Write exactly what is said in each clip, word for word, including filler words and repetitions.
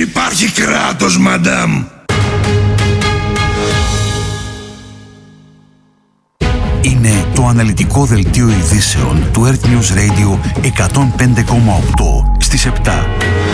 Υπάρχει κράτος, μαντάμ. Είναι το αναλυτικό δελτίο ειδήσεων του Earth News Radio εκατόν πέντε κόμμα οκτώ στις επτά.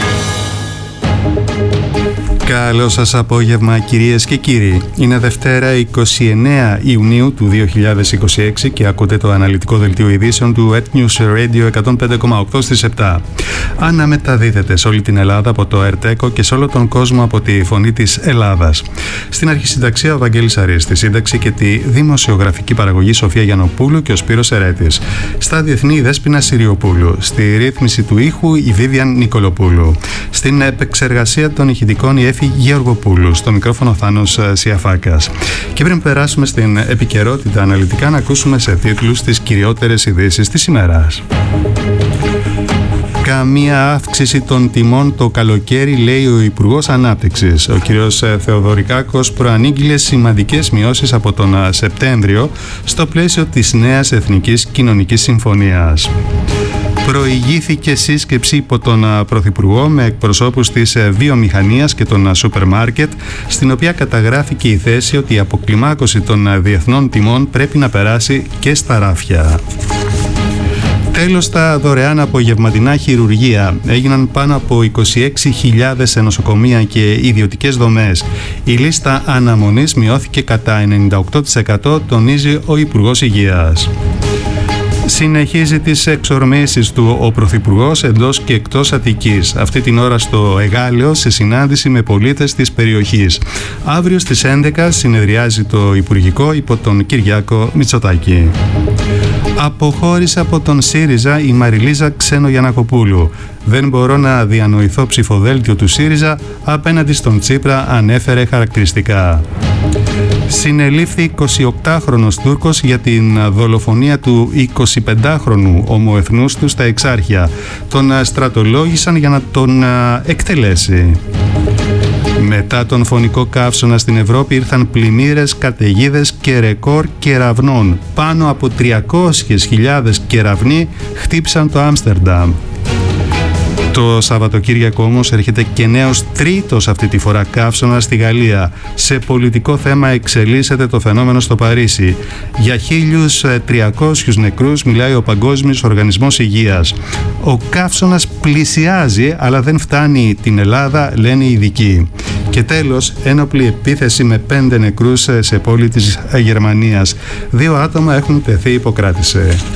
Καλό σας απόγευμα, κυρίες και κύριοι. Είναι Δευτέρα εικοστή ενάτη Ιουνίου του δύο χιλιάδες είκοσι έξι και ακούτε το αναλυτικό δελτίο ειδήσεων του Earth News Radio εκατόν πέντε κόμμα οκτώ στις επτά. Αναμεταδίδεται σε όλη την Ελλάδα από το ΕΡΤΕΚΟ και σε όλο τον κόσμο από τη Φωνή της Ελλάδας. Στην αρχισυνταξία ο Βαγγέλης Αρής, στη σύνταξη και τη δημοσιογραφική παραγωγή Σοφία Γιαννοπούλου και ο Σπύρος Ερέτης. Στα διεθνή η Δέσποινα Συριοπούλου. Στη ρύθμιση του ήχου η Βίβιαν Νικολοπούλου. Στην επεξεργασία των ηχητικών η Εφη Γεωργοπούλου. Στο μικρόφωνο Θάνος Σιαφάκας. Και πριν περάσουμε στην επικαιρότητα αναλυτικά, να ακούσουμε σε τίτλους τις κυριότερες ειδήσεις της ημέρας. Καμία αύξηση των τιμών το καλοκαίρι, λέει ο Υπουργός Ανάπτυξης. Ο κ. Θεοδωρικάκος προανήγγειλε σημαντικές μειώσεις από τον Σεπτέμβριο στο πλαίσιο της νέας Εθνικής Κοινωνικής Συμφωνίας. Προηγήθηκε σύσκεψη υπό τον Πρωθυπουργό με εκπροσώπους της βιομηχανίας και των σούπερ μάρκετ, στην οποία καταγράφηκε η θέση ότι η αποκλιμάκωση των διεθνών τιμών πρέπει να περάσει και στα ράφια. Τέλος, τα δωρεάν απογευματινά χειρουργεία. Έγιναν πάνω από είκοσι έξι χιλιάδες σε νοσοκομεία και ιδιωτικές δομές. Η λίστα αναμονής μειώθηκε κατά ενενήντα οκτώ τοις εκατό, τονίζει ο Υπουργός Υγείας. Συνεχίζει τις εξορμήσεις του ο Πρωθυπουργός εντός και εκτός Αττικής. Αυτή την ώρα στο Εγάλεο, σε συνάντηση με πολίτες της περιοχής. Αύριο στις έντεκα συνεδριάζει το Υπουργικό υπό τον Κυριάκο Μητσοτάκη. Αποχώρησε από τον ΣΥΡΙΖΑ η Μαριλίζα Ξένο-Γιαννακοπούλου. Δεν μπορώ να διανοηθώ ψηφοδέλτιο του ΣΥΡΙΖΑ απέναντι στον Τσίπρα, ανέφερε χαρακτηριστικά. Συνελήφθη εικοσιοκτάχρονος Τούρκος για την δολοφονία του εικοσιπεντάχρονου ομοεθνούς του στα Εξάρχεια. Τον στρατολόγησαν για να τον εκτελέσει. Μετά τον φωνικό καύσωνα στην Ευρώπη ήρθαν πλημμύρες, καταιγίδες και ρεκόρ κεραυνών. Πάνω από τριακόσιες χιλιάδες κεραυνοί χτύπησαν το Άμστερνταμ. Το Σαββατοκύριακο όμως έρχεται και νέος τρίτος αυτή τη φορά καύσωνα στη Γαλλία. Σε πολιτικό θέμα εξελίσσεται το φαινόμενο στο Παρίσι. Για χίλιους τριακόσιους νεκρούς μιλάει ο Παγκόσμιος Οργανισμός Υγείας. Ο καύσωνας πλησιάζει αλλά δεν φτάνει την Ελλάδα, λένε οι ειδικοί. Και τέλος, ένοπλη επίθεση με πέντε νεκρούς σε πόλη της Γερμανίας. Δύο άτομα έχουν τεθεί υποκράτηση.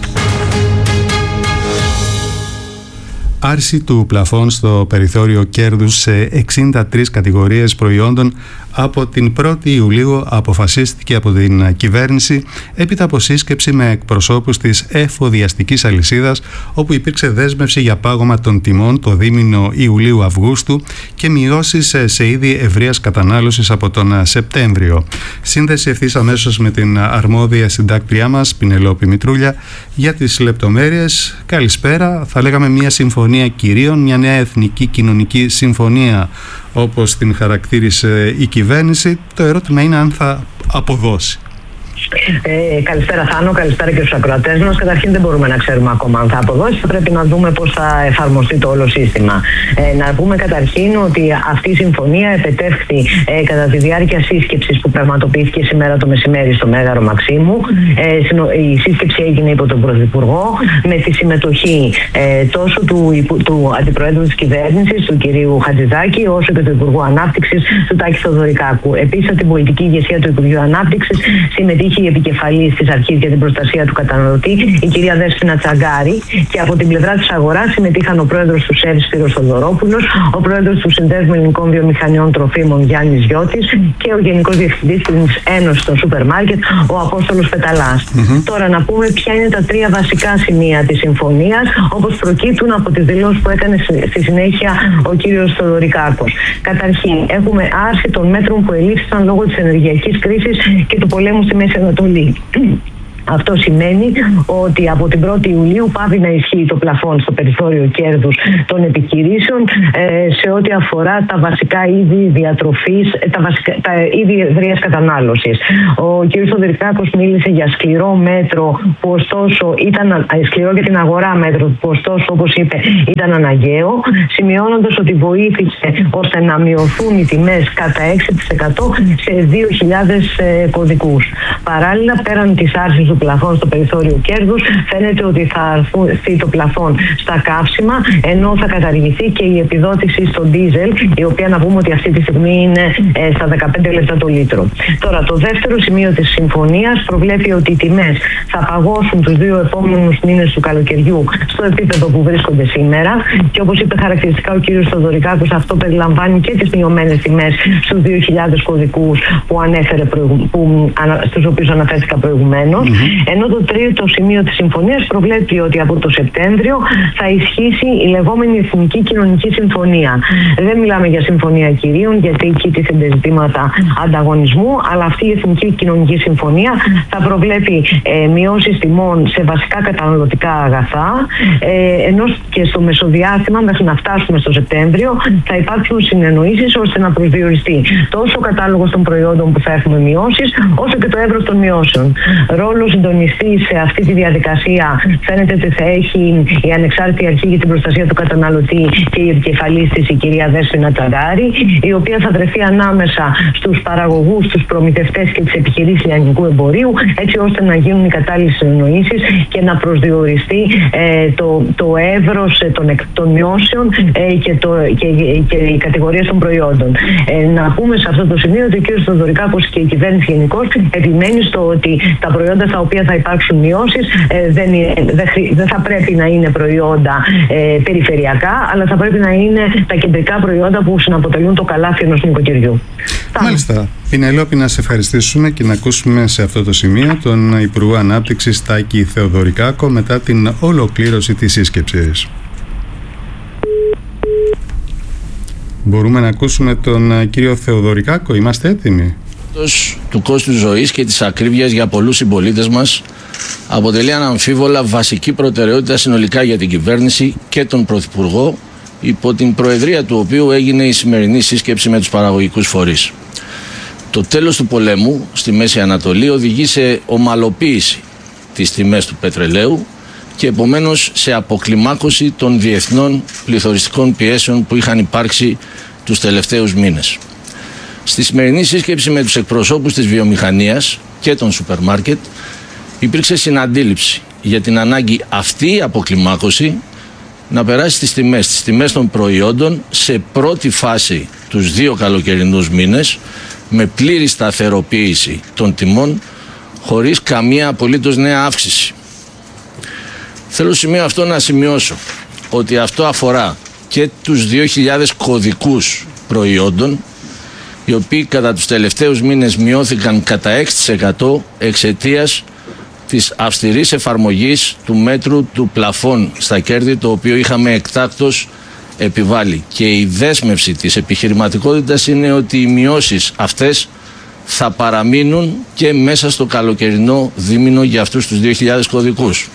Άρση του πλαφών στο περιθώριο κέρδους σε εξήντα τρεις κατηγορίες προϊόντων από την πρώτη Ιουλίου αποφασίστηκε από την κυβέρνηση έπειτα από σύσκεψη με εκπροσώπους της εφοδιαστικής αλυσίδας, όπου υπήρξε δέσμευση για πάγωμα των τιμών το δίμηνο Ιουλίου-Αυγούστου και μειώσεις σε είδη ευρείας κατανάλωσης από τον Σεπτέμβριο. Σύνδεση ευθύς αμέσως με την αρμόδια συντάκτριά μας, Πινελόπη Μητρούλια, για τις λεπτομέρειες. Καλησπέρα. Θα λέγαμε μια συμφωνία κυρίων, μια νέα εθνική κοινωνική συμφωνία, όπως την χαρακτήρισε η κυβέρνηση. Το ερώτημα είναι αν θα αποδώσει. Ε, καλησπέρα Θάνο, καλησπέρα και στους ακροατές μας. Καταρχήν δεν μπορούμε να ξέρουμε ακόμα αν θα αποδώσει, θα πρέπει να δούμε πώς θα εφαρμοστεί το όλο σύστημα. Ε, να πούμε καταρχήν ότι αυτή η συμφωνία επετεύχθη ε, κατά τη διάρκεια σύσκεψης που πραγματοποιήθηκε σήμερα το μεσημέρι στο Μέγαρο Μαξίμου. Ε, η σύσκεψη έγινε υπό τον Πρωθυπουργό με τη συμμετοχή ε, τόσο του, του Αντιπροέδρου της Κυβέρνησης, του κυρίου Χατζηδάκη, όσο και του Υπουργού Ανάπτυξης, του Τάκη Θεοδωρικάκου. Επίσης, από την πολιτική ηγεσία του Υπουργείου Ανάπτυξης συμμετείχε η επικεφαλής της Αρχής για την Προστασία του Καταναλωτή, η κυρία Δέσποινα Τσαγκάρη, και από την πλευρά της αγοράς συμμετείχαν ο πρόεδρος του ΣΕΒ Σπύρος Θοδωρόπουλος, ο πρόεδρος του Συνδέσμου Ελληνικών Βιομηχανιών Τροφίμων Γιάννης Γιώτης και ο Γενικός Διευθυντής της Ένωσης των Σούπερ Μάρκετ, ο Απόστολος Πεταλάς. Mm-hmm. Τώρα να πούμε ποια είναι τα τρία βασικά σημεία της συμφωνίας, όπως προκύπτουν από τις δηλώσεις που έκανε στη συνέχεια ο κύριος Θεοδωρικάκος. Καταρχήν, έχουμε άρση των μέτρων που ελήφθησαν λόγω της ενεργειακής κρίσης και του πολέμου στη Μέση Ανατολή. Αυτό σημαίνει ότι από την πρώτη Ιουλίου πάβει να ισχύει το πλαφόν στο περιθώριο κέρδους των επιχειρήσεων ε, σε ό,τι αφορά τα βασικά είδη διατροφής, τα, βασικά, τα είδη ευρείας κατανάλωσης. Ο κ. Θοδωρικάκος μίλησε για σκληρό μέτρο που ωστόσο ήταν σκληρό για την αγορά μέτρο που ωστόσο, όπως είπε, ήταν αναγκαίο, σημειώνοντας ότι βοήθησε ώστε να μειωθούν οι τιμές κατά έξι τοις εκατό σε δύο χιλιάδες ε, κωδικούς. Παράλληλα, πέραν της άρσης του πλαφών στο περιθώριο κέρδους, φαίνεται ότι θα αρθεί το πλαφόν στα καύσιμα, ενώ θα καταργηθεί και η επιδότηση στο ντίζελ, η οποία να πούμε ότι αυτή τη στιγμή είναι ε, στα δεκαπέντε λεπτά το λίτρο. Τώρα, το δεύτερο σημείο της συμφωνίας προβλέπει ότι οι τιμές θα παγώσουν τους δύο επόμενους μήνες του καλοκαιριού στο επίπεδο που βρίσκονται σήμερα και όπως είπε χαρακτηριστικά ο κ. Θοδωρικάκος, αυτό περιλαμβάνει και τις μειωμένες τιμές στους δύο χιλιάδες κωδικούς που ανέφερε προηγου... που... στους οποίους αναφέρθηκα προηγουμένως. Mm-hmm. Ενώ το τρίτο σημείο της συμφωνίας προβλέπει ότι από το Σεπτέμβριο θα ισχύσει η λεγόμενη Εθνική Κοινωνική Συμφωνία. Δεν μιλάμε για συμφωνία κυρίων, γιατί εκεί τίθενται ζητήματα ανταγωνισμού, αλλά αυτή η Εθνική Κοινωνική Συμφωνία θα προβλέπει ε, μειώσεις τιμών σε βασικά καταναλωτικά αγαθά, ε, ενώ και στο μεσοδιάστημα, μέχρι να φτάσουμε στο Σεπτέμβριο, θα υπάρξουν συνεννοήσεις ώστε να προσδιοριστεί τόσο ο κατάλογος των προϊόντων που θα έχουμε μειώσεις, όσο και το εύρος των μειώσεων. Ρόλο συντονιστή σε αυτή τη διαδικασία φαίνεται ότι θα έχει η Ανεξάρτητη Αρχή για την Προστασία του Καταναλωτή και η επικεφαλής της, η κυρία Δέσποινα Τσαντάρη, η οποία θα βρεθεί ανάμεσα στους παραγωγούς, τους προμηθευτές και τις επιχειρήσεις λιανικού εμπορίου, έτσι ώστε να γίνουν οι κατάλληλες συνεννοήσεις και να προσδιοριστεί ε, το, το εύρος των, των μειώσεων ε, και, το, και, και οι κατηγορίες των προϊόντων. Ε, να πούμε σε αυτό το σημείο ότι ο κ. Θοδωρικάκος και η κυβέρνηση γενικώς επιμένει στο ότι τα προϊόντα στα οποία θα υπάρξουν μειώσεις ε, δεν, δεν, δεν θα πρέπει να είναι προϊόντα ε, περιφερειακά, αλλά θα πρέπει να είναι τα κεντρικά προϊόντα που συναποτελούν το καλάθι ενός νοικοκυριού. Μάλιστα. Πινελόπη, να σε ευχαριστήσουμε και να ακούσουμε σε αυτό το σημείο τον Υπουργό Ανάπτυξης Τάκη Θεοδωρικάκο μετά την ολοκλήρωση της σύσκεψης. Μπορούμε να ακούσουμε τον κύριο Θεοδωρικάκο, είμαστε έτοιμοι? Του κόστου ζωής και της ακρίβειας για πολλούς συμπολίτες μας αποτελεί αναμφίβολα βασική προτεραιότητα συνολικά για την κυβέρνηση και τον Πρωθυπουργό, υπό την προεδρία του οποίου έγινε η σημερινή σύσκεψη με τους παραγωγικούς φορείς. Το τέλος του πολέμου στη Μέση Ανατολή οδηγεί σε ομαλοποίηση της τιμές του πετρελαίου και επομένως σε αποκλιμάκωση των διεθνών πληθωριστικών πιέσεων που είχαν υπάρξει τους τελευταίους μήνες. Στη σημερινή σύσκεψη με τους εκπροσώπους της βιομηχανίας και των σούπερ μάρκετ υπήρξε συναντήληψη για την ανάγκη αυτή η αποκλιμάκωση να περάσει στις τιμές, στις τιμές των προϊόντων σε πρώτη φάση τους δύο καλοκαιρινούς μήνες με πλήρη σταθεροποίηση των τιμών χωρίς καμία απολύτως νέα αύξηση. Θέλω στο σημείο αυτό να σημειώσω ότι αυτό αφορά και τους δύο χιλιάδες κωδικούς προϊόντων, οι οποίοι κατά τους τελευταίους μήνες μειώθηκαν κατά έξι τοις εκατό εξαιτίας της αυστηρής εφαρμογής του μέτρου του πλαφών στα κέρδη, το οποίο είχαμε εκτάκτως επιβάλει. Και η δέσμευση της επιχειρηματικότητας είναι ότι οι μειώσεις αυτές θα παραμείνουν και μέσα στο καλοκαιρινό δίμηνο για αυτούς τους δύο χιλιάδες κωδικούς.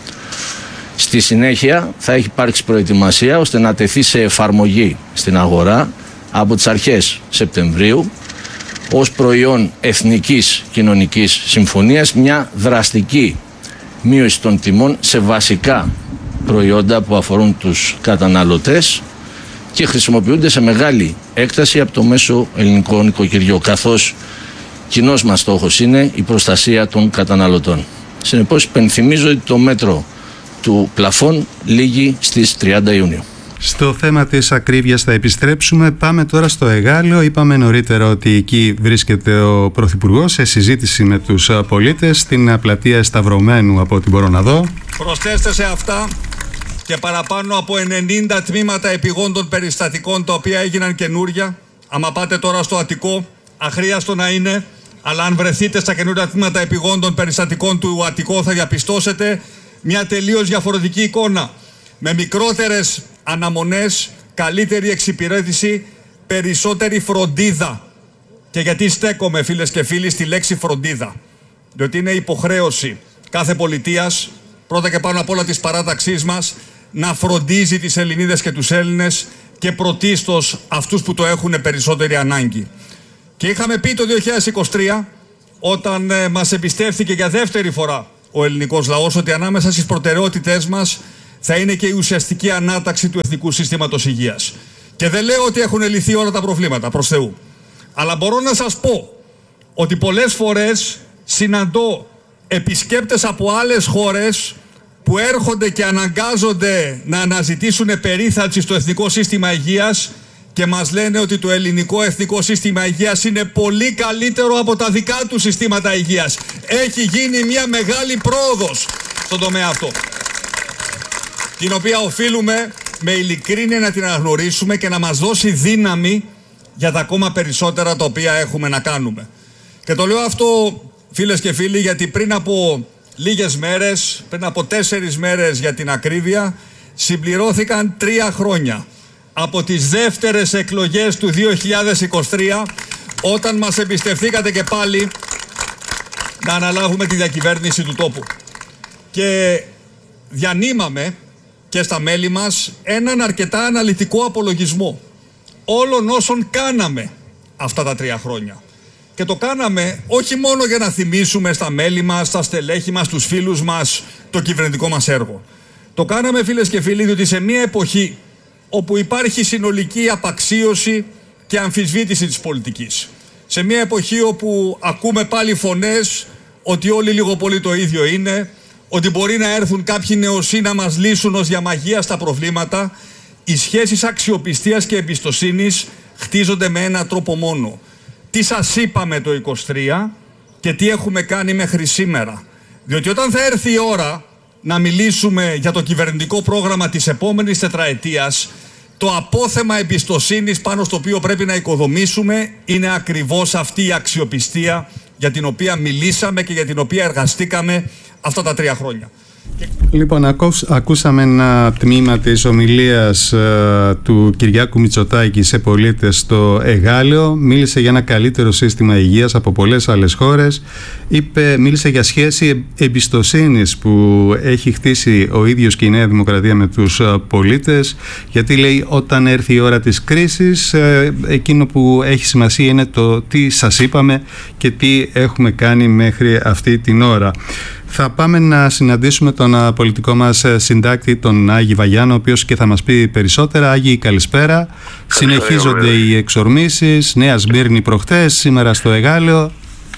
Στη συνέχεια θα έχει υπάρξει προετοιμασία ώστε να τεθεί σε εφαρμογή στην αγορά από τις αρχές Σεπτεμβρίου ως προϊόν Εθνικής Κοινωνικής Συμφωνίας μια δραστική μείωση των τιμών σε βασικά προϊόντα που αφορούν τους καταναλωτές και χρησιμοποιούνται σε μεγάλη έκταση από το μέσο ελληνικό νοικοκυριό, καθώς κοινός μας στόχος είναι η προστασία των καταναλωτών. Συνεπώς υπενθυμίζω ότι το μέτρο του πλαφών λήγει στις τριάντα Ιουνίου. Στο θέμα της ακρίβειας θα επιστρέψουμε. Πάμε τώρα στο Εγάλεο. Είπαμε νωρίτερα ότι εκεί βρίσκεται ο Πρωθυπουργός σε συζήτηση με τους πολίτες στην πλατεία Σταυρωμένου, από ό,τι μπορώ να δω. Προσθέστε σε αυτά και παραπάνω από ενενήντα τμήματα επιγόντων περιστατικών, τα οποία έγιναν καινούρια. Άμα πάτε τώρα στο Αττικό, αχρίαστο να είναι, αλλά αν βρεθείτε στα καινούρια τμήματα επιγόντων περιστατικών του Αττικό θα διαπιστώσετε μια τελείως διαφορετική εικόνα, με μικρότερες αναμονές, καλύτερη εξυπηρέτηση, περισσότερη φροντίδα. Και γιατί στέκομαι, φίλες και φίλοι, στη λέξη φροντίδα? Διότι είναι υποχρέωση κάθε πολιτείας, πρώτα και πάνω απ' όλα της παράταξής μας, να φροντίζει τις Ελληνίδες και τους Έλληνες και πρωτίστως αυτούς που το έχουν περισσότερη ανάγκη. Και είχαμε πει το δύο χιλιάδες είκοσι τρία, όταν ε, μας εμπιστεύθηκε για δεύτερη φορά ο ελληνικός λαός, ότι ανάμεσα στις προτεραιότητές μας θα είναι και η ουσιαστική ανάταξη του Εθνικού Συστήματος Υγείας. Και δεν λέω ότι έχουν λυθεί όλα τα προβλήματα, προς Θεού. Αλλά μπορώ να σας πω ότι πολλές φορές συναντώ επισκέπτες από άλλες χώρες που έρχονται και αναγκάζονται να αναζητήσουν περίθαλψη στο Εθνικό Σύστημα Υγείας και μας λένε ότι το ελληνικό Εθνικό Σύστημα Υγείας είναι πολύ καλύτερο από τα δικά του συστήματα υγείας. Έχει γίνει μια μεγάλη πρόοδος στον τομέα αυτό, την οποία οφείλουμε με ειλικρίνεια να την αναγνωρίσουμε και να μας δώσει δύναμη για τα ακόμα περισσότερα τα οποία έχουμε να κάνουμε. Και το λέω αυτό, φίλες και φίλοι, γιατί πριν από λίγες μέρες, πριν από τέσσερις μέρες για την ακρίβεια, συμπληρώθηκαν τρία χρόνια από τις δεύτερες εκλογές του δύο χιλιάδες είκοσι τρία, όταν μας εμπιστευθήκατε και πάλι να αναλάβουμε τη διακυβέρνηση του τόπου. Και διανύμαμε και στα μέλη μας έναν αρκετά αναλυτικό απολογισμό όλων όσων κάναμε αυτά τα τρία χρόνια. Και το κάναμε όχι μόνο για να θυμίσουμε στα μέλη μας, στα στελέχη μας, στους φίλους μας το κυβερνητικό μας έργο. Το κάναμε, φίλες και φίλοι, διότι σε μια εποχή όπου υπάρχει συνολική απαξίωση και αμφισβήτηση της πολιτικής, σε μια εποχή όπου ακούμε πάλι φωνές ότι όλοι λίγο πολύ το ίδιο είναι, ότι μπορεί να έρθουν κάποιοι νεοσύ να μας λύσουν ως διαμαγεία στα προβλήματα, οι σχέσεις αξιοπιστίας και εμπιστοσύνης χτίζονται με έναν τρόπο μόνο. Τι σας είπαμε το είκοσι τρία και τι έχουμε κάνει μέχρι σήμερα. Διότι όταν θα έρθει η ώρα να μιλήσουμε για το κυβερνητικό πρόγραμμα της επόμενης τετραετίας, το απόθεμα εμπιστοσύνης πάνω στο οποίο πρέπει να οικοδομήσουμε είναι ακριβώς αυτή η αξιοπιστία για την οποία μιλήσαμε και για την οποία εργαστήκαμε αυτά τα τρία χρόνια. Λοιπόν, ακούς, ακούσαμε ένα τμήμα της ομιλίας ε, του Κυριάκου Μητσοτάκη σε πολίτες στο Εγάλεο. Μίλησε για ένα καλύτερο σύστημα υγείας από πολλές άλλες χώρες. Είπε, μίλησε για σχέση εμπιστοσύνης που έχει χτίσει ο ίδιος και η Νέα Δημοκρατία με τους ε, πολίτες. Γιατί λέει, όταν έρθει η ώρα της κρίσης, ε, εκείνο που έχει σημασία είναι το τι σας είπαμε και τι έχουμε κάνει μέχρι αυτή την ώρα. Θα πάμε να συναντήσουμε τον πολιτικό μας συντάκτη, τον Άγη Βαγιάνο, ο οποίος και θα μας πει περισσότερα. Άγη, καλησπέρα. Συνεχίζονται οι εξορμήσεις, Νέα Σμύρνη προχτές, σήμερα στο Εγάλεο.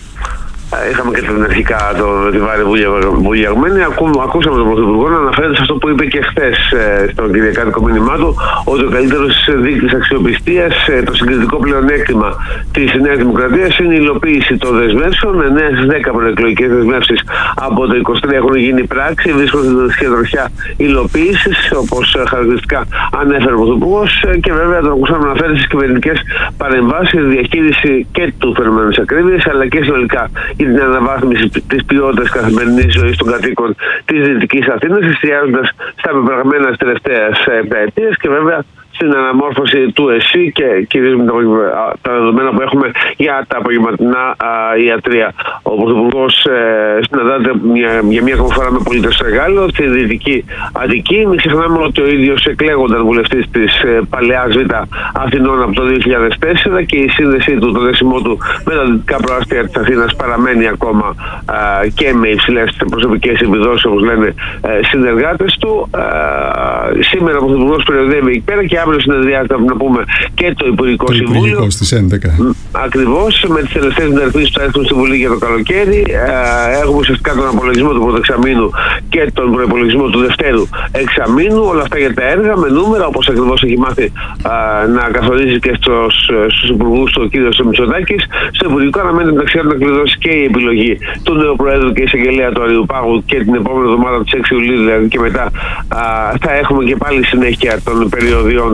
Είχαμε και την αρχικά το, τη Βάρη βουλιαγμένη. Ακούσαμε τον Πρωθυπουργό να αναφέρεται σε αυτό που είπε και χθες ε, στον κυριακάτικο μήνυμά του, ότι ο καλύτερος δείκτης αξιοπιστίας, ε, το συγκριτικό πλεονέκτημα της Νέας Δημοκρατίας είναι η υλοποίηση των δεσμεύσεων. εννέα στις δέκα προεκλογικές δεσμεύσεις από το είκοσι τρία έχουν γίνει πράξη, βρίσκονται στην σχεδροχιά υλοποίησης, όπως χαρακτηριστικά ανέφερε ο Πρωθυπουργός, και βέβαια τον ακούσαμε να αναφέρει στις κυβερνητικές παρεμβάσεις, διαχείριση και του φαινομένου της ακρίβειας, αλλά και συνολικά για την αναβάθμιση της ποιότητας καθημερινής ζωής των κατοίκων της Δυτικής Αθήνας, εστιάζοντας στα πεπραγμένα της τελευταίας επταετίας και βέβαια στην αναμόρφωση του ΕΣΥ και κυρίως με τα δεδομένα που έχουμε για τα απογευματινά ιατρία. Ο Πρωθυπουργός ε, συναντάται για μία ακόμα φορά με πολίτες στο Εγάλεο, στη Δυτική Αττική. Μην ξεχνάμε ότι ο ίδιος εκλέγονταν βουλευτής της ε, Παλαιάς Β' Αθηνών από το δύο χιλιάδες τέσσερα και η σύνδεσή του, το δέσιμό του με τα δυτικά προάστια της Αθήνας παραμένει ακόμα ε, και με υψηλές προσωπικές επιδόσεις, όπως λένε ε, συνεργάτες του. Ε, σήμερα ο Πρωθυπουργός περιοδεύει εκεί πέρα και αύριο συνεδριάζεται, να πούμε, και το Υπουργικό το Συμβούλιο. Στις έντεκα. Ακριβώς, με τις τελευταίες μεταρρυθμίσεις που θα έρθουν στη Βουλή για το καλοκαίρι. Ε, έχουμε ουσιαστικά τον απολογισμό του πρώτου εξαμήνου και τον προϋπολογισμό του δευτέρου εξαμήνου. Όλα αυτά για τα έργα με νούμερα, όπως ακριβώς έχει μάθει ε, να καθορίζει και στους, στους υπουργούς του ο κ. Μητσοτάκης. Στο Υπουργικό αναμένεται μεταξύ άλλων να κλειδώσει και η επιλογή του νέου Προέδρου και εισαγγελέα του Αριουπάγου και την επόμενη εβδομάδα της έξι Ιουλίου, δηλαδή, και μετά ε, θα έχουμε και πάλι συνέχεια των περιοδιών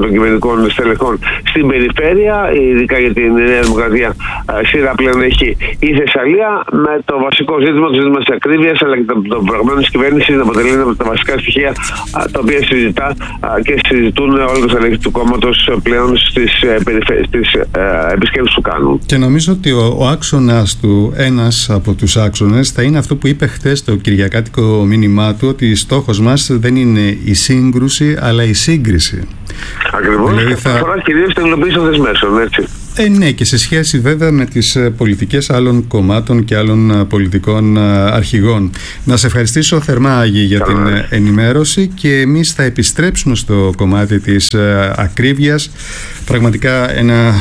των κυβερνητικών στελεχών στην περιφέρεια, ειδικά για την Νέα Δημοκρατία σειρά πλέον έχει η Θεσσαλία, με το βασικό ζήτημα, το ζήτημα της ακρίβειας αλλά και των πραγμάτων της κυβέρνησης να αποτελεί ένα από τα βασικά στοιχεία τα οποία συζητά και συζητούν όλοι τα στελέχη του κόμματος πλέον στις, στις επισκέψεις που κάνουν. Και νομίζω ότι ο, ο άξονας του, ένας από τους άξονες, θα είναι αυτό που είπε χθες το κυριακάτικο μήνυμά του, ότι στόχος μας δεν είναι η σύγκρουση αλλά η σύγκριση. Ακριβώς, δηλαδή θα... αφορά κυρίως την υλοποίηση των δεσμεύσεων, έτσι. Ε, ναι, και σε σχέση βέβαια με τις πολιτικές άλλων κομμάτων και άλλων πολιτικών αρχηγών. Να σε ευχαριστήσω θερμά, Άγη, για Καλά. την ενημέρωση, και εμείς θα επιστρέψουμε στο κομμάτι της ακρίβειας. Πραγματικά ένα,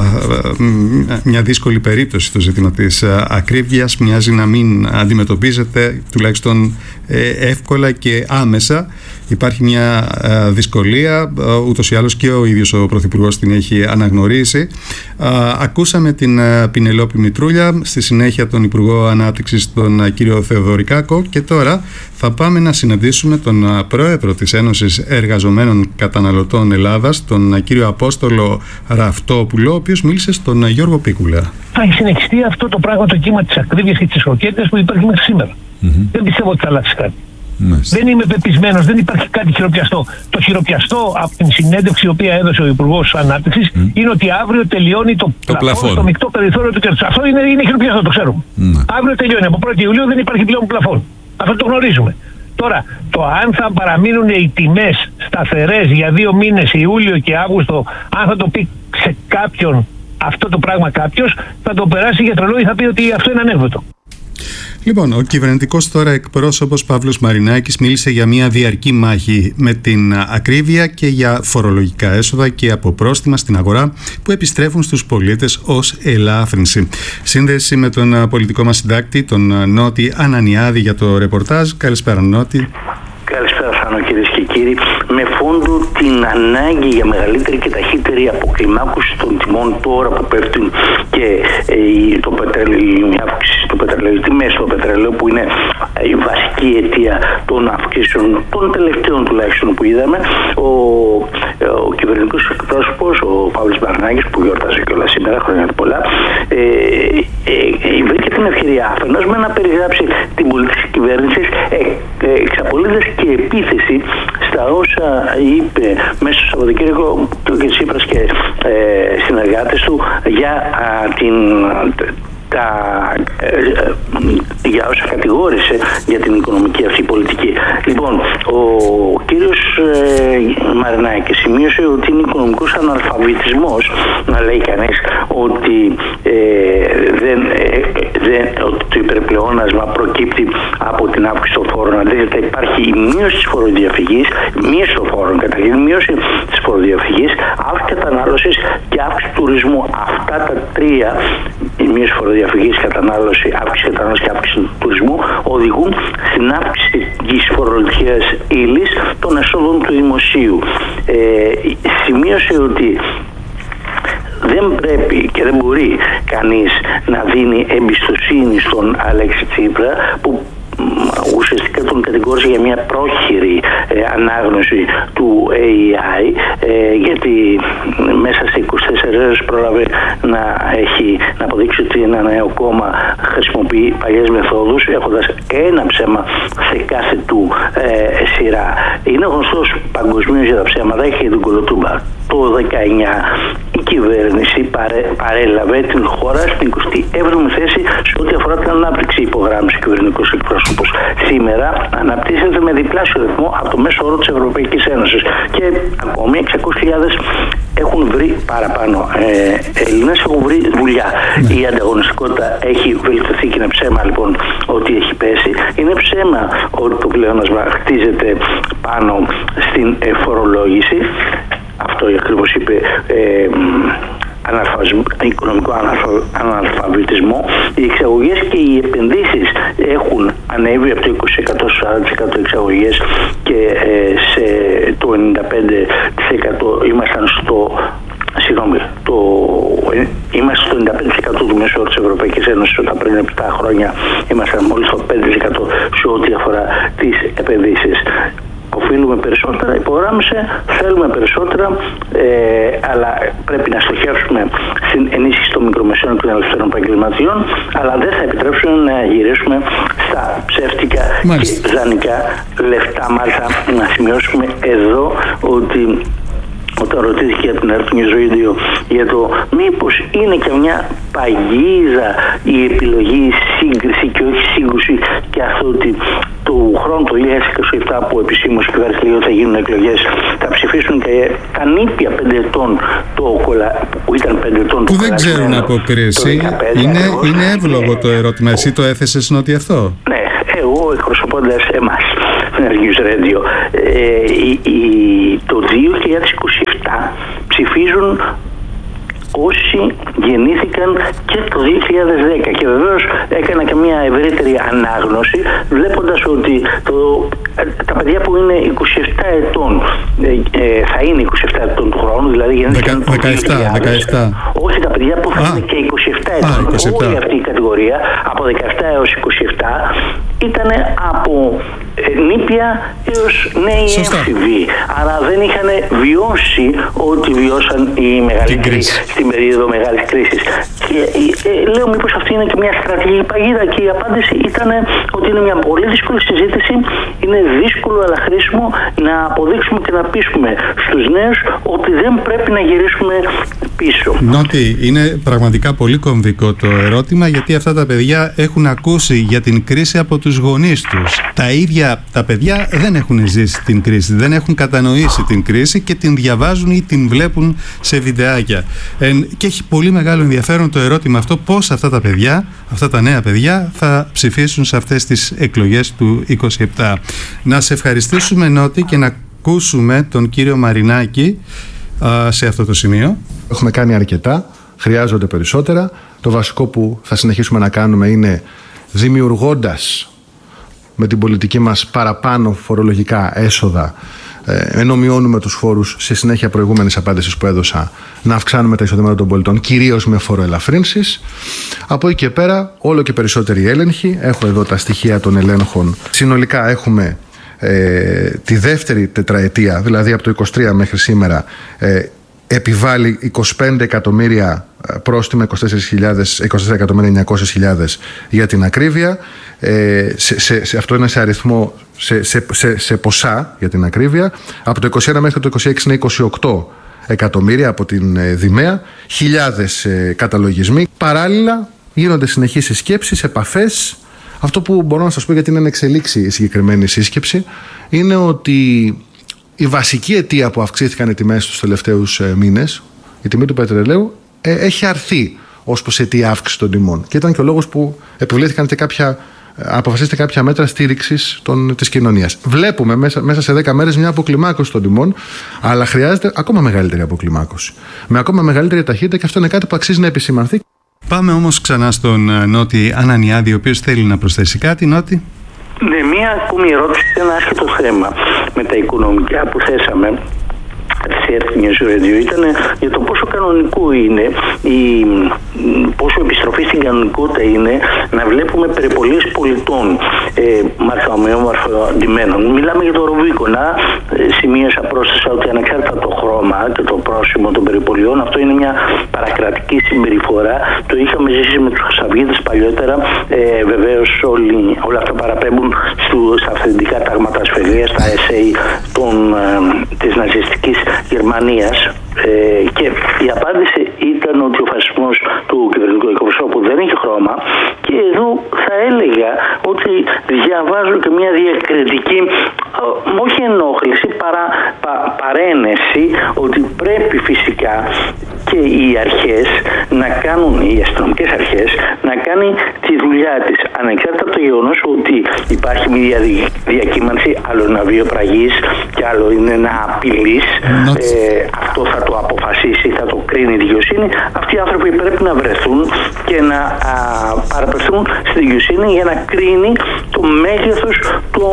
μια δύσκολη περίπτωση το ζήτημα της ακρίβειας, μοιάζει να μην αντιμετωπίζεται τουλάχιστον εύκολα και άμεσα. Υπάρχει μια δυσκολία, ούτως ή άλλως και ο ίδιος ο Πρωθυπουργός την έχει αναγνωρίσει. Ακούσαμε την Πινελόπη Μητρούλια, στη συνέχεια τον Υπουργό Ανάπτυξης, τον κύριο Θεοδωρικάκο, και τώρα θα πάμε να συναντήσουμε τον Πρόεδρο της Ένωσης Εργαζομένων Καταναλωτών Ελλάδας, τον κύριο Απόστολο Ραφτόπουλο, ο οποίος μίλησε στον Γιώργο Πίκουλα. Θα έχει συνεχιστεί αυτό το πράγμα, το κύμα της ακρίβειας και της ροκέτας που υπάρχει μέχρι σήμερα. Mm-hmm. Δεν πιστεύω ότι θα αλλάξει κάτι. Μάλιστα. Δεν είμαι πεπισμένος, δεν υπάρχει κάτι χειροπιαστό. Το χειροπιαστό από την συνέντευξη η οποία έδωσε ο Υπουργός Ανάπτυξης mm. είναι ότι αύριο τελειώνει το, το πλαφόν στο μεικτό περιθώριο του κέρδους. Αυτό είναι, είναι χειροπιαστό, το ξέρουμε. Mm. Αύριο τελειώνει. Από πρώτη Ιουλίου δεν υπάρχει πλέον πλαφόν. Αυτό το γνωρίζουμε. Τώρα, το αν θα παραμείνουν οι τιμές σταθερές για δύο μήνες, Ιούλιο και Αύγουστο, αν θα το πει σε κάποιον αυτό το πράγμα κάποιος, θα το περάσει για τρελό ή θα πει ότι αυτό είναι ανεύθυνο. Λοιπόν, ο κυβερνητικός τώρα εκπρόσωπος Παύλος Μαρινάκης μίλησε για μια διαρκή μάχη με την ακρίβεια και για φορολογικά έσοδα και αποπρόστιμα στην αγορά που επιστρέφουν στους πολίτες ως ελάφρυνση. Σύνδεση με τον πολιτικό μας συντάκτη, τον Νότι Ανανιάδη, για το ρεπορτάζ. Καλησπέρα, Νότι. Καλησπέρα, Θάνο, κυρίες και κύριοι. Με φόντο την ανάγκη για μεγαλύτερη και ταχύτερη αποκλιμάκωση των τιμών τώρα που πέφτουν και ε, το πετρέλαιο, η αύξηση του πετρελαίου, τιμές του πετρελαίου που είναι η βασική αιτία των αυξήσεων, των τελευταίων τουλάχιστον που είδαμε, ο, ο κυβερνητικός εκπρόσωπος, ο Παύλος Μαρινάκης, που γιορτάζει κιόλας σήμερα, χρόνια πολλά, ε, ε, ε, βρήκε την ευκαιρία αφενός με να περιγράψει την πολιτική κυβέρνηση ε, ε, εξαπολύτως και επίθεση στα όσα είπε μέσα στο Σαββατοκύριακο του κ. Τσίπρας και ε, συνεργάτες του για α, την... Τα, ε, ε, για όσα κατηγόρησε για την οικονομική αυτή πολιτική. Λοιπόν, ο κύριος ε, Μαρινάκης σημείωσε ότι είναι οικονομικός αναλφαβητισμός να λέει κανείς ότι, ε, δεν, ε, δεν, ότι το υπερπλεόνασμα προκύπτει από την αύξηση των φόρων. Αντίθετα, υπάρχει η μείωση της φοροδιαφυγής, μείωση των φόρων καταρχήν, μείωση της φοροδιαφυγής, αύξηση κατανάλωσης και αύξηση τουρισμού. Αυτά τα τρία, η μείωση φοροδιαφυγής, κατανάλωση, αύξηση κατανάλωση και αύξηση του τουρισμού, οδηγούν στην αύξηση της φορολογικής ύλης των εσόδων του δημοσίου. Ε, σημείωσε ότι δεν πρέπει και δεν μπορεί κανείς να δίνει εμπιστοσύνη στον Αλέξη Τσίπρα, που ουσιαστικά τον κατηγόρησε για μια πρόχειρη ε, ανάγνωση του έι άι, ε, γιατί μέσα σε είκοσι τέσσερις ώρες πρόλαβε να, έχει, να αποδείξει ότι ένα νέο κόμμα χρησιμοποιεί παλιές μεθόδους, έχοντας ένα ψέμα σε κάθε του ε, σειρά. Είναι γνωστός παγκοσμίως για τα ψέματα, έχει τον Κολοτούμπα. Το δεκαεννιά η κυβέρνηση παρέ, παρέλαβε την χώρα στην εικοστή έβδομη θέση σε ό,τι αφορά την ανάπτυξη, υπογράμμισε ο κυβερνητικός εκπρόσωπος. Σήμερα αναπτύσσεται με διπλάσιο ρυθμό από το μέσο όρο της Ευρωπαϊκής Ένωσης και ακόμη εξακόσιες χιλιάδες έχουν βρει παραπάνω ε, Έλληνες έχουν βρει δουλειά. Ναι. Η ανταγωνιστικότητα έχει βελτιωθεί και είναι ψέμα λοιπόν ότι έχει πέσει. Είναι ψέμα ότι το πλεόνασμα χτίζεται πάνω στην ε, φορολόγηση. Αυτό ακριβώς είπε ε, οικονομικό αναλφαβητισμό. Οι εξαγωγές και οι επενδύσεις έχουν ανέβει από το είκοσι τοις εκατό στο σαράντα τοις εκατό εξαγωγές και ε, σε το ενενήντα πέντε τοις εκατό ήμασταν στο Συγγνώμη, το, είμαστε στο ενενήντα πέντε τοις εκατό του μέσου όρου της Ευρωπαϊκής Ένωσης, όταν πριν επτά χρόνια ήμασταν μόλις στο πέντε τοις εκατό σε ό,τι αφορά τις επενδύσεις. οφείλουμε περισσότερα, υπογράμμισε, θέλουμε περισσότερα, ε, αλλά πρέπει να στοχεύσουμε στην ενίσχυση των μικρομεσαίων και των ελευθερών επαγγελματιών, αλλά δεν θα επιτρέψουμε να γυρίσουμε στα ψεύτικα Μάλιστα. και δανεικά λεφτά. Μάλιστα, να σημειώσουμε εδώ ότι όταν ρωτήθηκε από την Earth News Radio για το μήπως είναι και μια παγίδα η επιλογή, η σύγκριση και όχι σύγκρουση, και αυτό ότι του χρόνου το δύο χιλιάδες είκοσι επτά που επισήμως η κυβέρνηση λέει ότι θα γίνουν εκλογές, θα ψηφίσουν και τα νήπια πέντε ετών το κολα... που ήταν πέντε ετών που δεν ξέρουν από κρίση. Είναι, είναι εύλογο το ερώτημα. Εσύ το έθεσες νότι αυτό? Ναι, εγώ εκπροσωπώντας εμάς News Radio, ε, η, η, το δύο χιλιάδες είκοσι επτά ψηφίζουν όσοι γεννήθηκαν και το δύο χιλιάδες δέκα, και βεβαίως έκανα και μια ευρύτερη ανάγνωση βλέποντας ότι το, τα παιδιά που είναι είκοσι επτά ετών ε, ε, θα είναι είκοσι επτά ετών του χρόνου, δηλαδή γεννήθηκαν το δεκαεπτά, δεκαεπτά. Όχι, τα παιδιά που θα Α. είναι και είκοσι επτά ετών. Α, είκοσι επτά. Όλη αυτή η κατηγορία από δεκαεπτά έως είκοσι επτά ήταν από ε, νήπια έως νέοι έφηβοι, άρα δεν είχαν βιώσει ό,τι βιώσαν οι μεγαλύτεροι στην περίοδο μεγάλης κρίσης. Και ε, λέω μήπως αυτή είναι και μια στρατηγική παγίδα, και η απάντηση ήταν ότι είναι μια πολύ δύσκολη συζήτηση, είναι δύσκολο αλλά χρήσιμο να αποδείξουμε και να πείσουμε στους νέους ότι δεν πρέπει να γυρίσουμε πίσω. Νότι, είναι πραγματικά πολύ κομβικό το ερώτημα, γιατί αυτά τα παιδιά έχουν ακούσει για την κρίση από τους γονείς τους. Τα ίδια τα παιδιά δεν έχουν ζήσει την κρίση, δεν έχουν κατανοήσει την κρίση και την διαβάζουν ή την βλέπουν σε βιντεάκια. Ε, και έχει πολύ μεγάλο ενδιαφέρον το ερώτημα αυτό, πώς αυτά τα παιδιά, αυτά τα νέα παιδιά θα ψηφίσουν σε αυτές τις εκλογές του είκοσι επτά. Να σε ευχαριστήσουμε, Νότι, και να ακούσουμε τον κύριο Μαρινάκη α, σε αυτό το σημείο. Έχουμε κάνει αρκετά, χρειάζονται περισσότερα. Το βασικό που θα συνεχίσουμε να κάνουμε είναι δημιουργώντας με την πολιτική μας παραπάνω φορολογικά έσοδα, ενώ μειώνουμε τους φόρους, σε συνέχεια προηγούμενης απάντησης που έδωσα, να αυξάνουμε τα εισοδήματα των πολιτών, κυρίως με φοροελαφρύνσεις. Από εκεί και πέρα, όλο και περισσότεροι έλεγχοι. Έχω εδώ τα στοιχεία των ελέγχων. Συνολικά έχουμε ε, τη δεύτερη τετραετία, δηλαδή από το είκοσι τρία μέχρι σήμερα, ε, επιβάλλει είκοσι πέντε εκατομμύρια πρόστιμα, είκοσι τέσσερα εκατομμύρια εννιακόσιες χιλιάδες για την ακρίβεια. Ε, σε, σε, σε, αυτό είναι σε αριθμό, σε, σε, σε, σε ποσά για την ακρίβεια. Από το είκοσι ένα μέχρι το είκοσι έξι είναι είκοσι οκτώ εκατομμύρια από την ε, Δημαία, χιλιάδες ε, καταλογισμοί. Παράλληλα γίνονται συνεχείς συσκέψεις, επαφές. Αυτό που μπορώ να σας πω, γιατί είναι εξελίξει η συγκεκριμένη σύσκεψη, είναι ότι η βασική αιτία που αυξήθηκαν οι τιμές τους τελευταίους ε, μήνες, η τιμή του πετρελαίου, ε, έχει αρθεί ως προς αιτία αύξηση των τιμών. Και ήταν και ο λόγος που επιβλήθηκαν και κάποια, αποφασίστηκαν κάποια μέτρα στήριξης των, της κοινωνίας. Βλέπουμε μέσα, μέσα σε δέκα μέρες μια αποκλιμάκωση των τιμών, αλλά χρειάζεται ακόμα μεγαλύτερη αποκλιμάκωση. Με ακόμα μεγαλύτερη ταχύτητα, και αυτό είναι κάτι που αξίζει να επισημανθεί. Πάμε όμως ξανά στον Νότι Ανανιάδη, ο οποίος θέλει να προσθέσει κάτι. Νότι. Ναι, μία ακόμη ερώτηση σε ένα άσχετο θέμα με τα οικονομικά που θέσαμε της Earth News Radio, ήταν για το πόσο κανονικό είναι, η, πόσο επιστροφή στην κανονικότητα είναι να βλέπουμε περιπολίες πολιτών ε, μαρφαοντημένων. Μιλάμε για το Ρουβίκονα. Ε, σημείωσα πρόσθεσα ότι ανεξάρτητα το χρώμα και το πρόσημο των περιπολιών, αυτό είναι μια παρακρατική συμπεριφορά. Το είχαμε ζήσει με τους Χρυσαυγίτες παλιότερα. Ε, βεβαίως όλοι, όλα αυτά παραπέμπουν στου, στα αυθεντικά τάγματα ασφαλείας, στα εσέι των, ε, της ναζιστικής Γερμανίας, ε, και η απάντηση ήταν ότι ο φασισμός του κυβερνητικού εκπροσώπου δεν έχει χρώμα, και εδώ θα έλεγα ότι διαβάζω και μια διακριτική, όχι ενόχληση, παρά πα, παρένεση, ότι πρέπει φυσικά και οι αρχές να κάνουν, οι αστυνομικές αρχές να κάνει τη δουλειά της, ανεξάρτητα από το γεγονός ότι υπάρχει μια διακύμανση, άλλο είναι βιοπραγής και άλλο είναι να απειλείς. Ε, αυτό θα το αποφασίσει, θα το κρίνει η δικαιοσύνη. Αυτοί οι άνθρωποι πρέπει να βρεθούν και να α, παραπευθούν στη δικαιοσύνη για να κρίνει το μέγεθος του,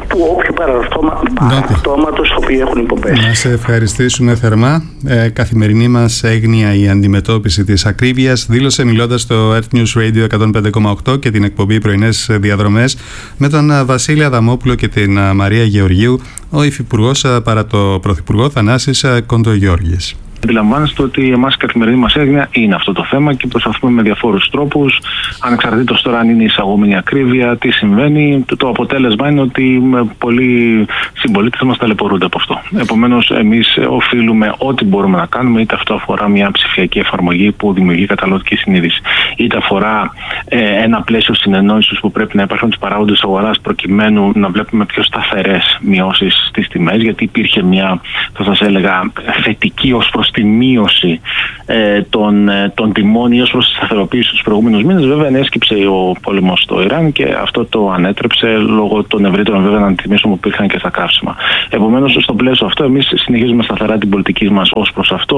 του όποιου παραρτώματος στο οποίο έχουν υποπέσει. Να σε ευχαριστήσουμε θερμά. Ε, καθημερινή μας έγνοια η αντιμετώπιση της ακρίβειας, δήλωσε μιλώντας στο Earth News Radio εκατόν πέντε κόμμα οκτώ και την εκπομπή Πρωινές Διαδρομές με τον Βασίλη Αδαμόπουλο και την Μαρία Γεωργίου, ο Υφυπουργός παρά το Πρωθυπουργό Θανάσης Κοντογιώργης. Αντιλαμβάνεστε ότι εμάς η καθημερινή μας έγνοια είναι αυτό το θέμα και προσπαθούμε με διαφόρους τρόπους, ανεξαρτήτως τώρα αν είναι εισαγόμενη ακρίβεια, τι συμβαίνει. Το αποτέλεσμα είναι ότι πολλοί συμπολίτες μας ταλαιπωρούνται από αυτό. Επομένως, εμείς οφείλουμε ό,τι μπορούμε να κάνουμε, είτε αυτό αφορά μια ψηφιακή εφαρμογή που δημιουργεί καταναλωτική συνείδηση, είτε αφορά ε, ένα πλαίσιο συνεννόησης που πρέπει να υπάρχουν στους παράγοντες αγοράς προκειμένου να βλέπουμε πιο σταθερές μειώσεις στις τιμές, γιατί υπήρχε μια, θα σας έλεγα, θετική ως προς τη μείωση ε, των, ε, των τιμών ή ως προς τη σταθεροποίηση τους προηγούμενους μήνες. Βέβαια, ενέσκυψε ο πόλεμος στο Ιράν και αυτό το ανέτρεψε λόγω των ευρύτερων βέβαια αντιτιμήσεων που υπήρχαν και στα καύσιμα. Επομένως, στο πλαίσιο αυτό, εμείς συνεχίζουμε σταθερά την πολιτική μας ως προς αυτό.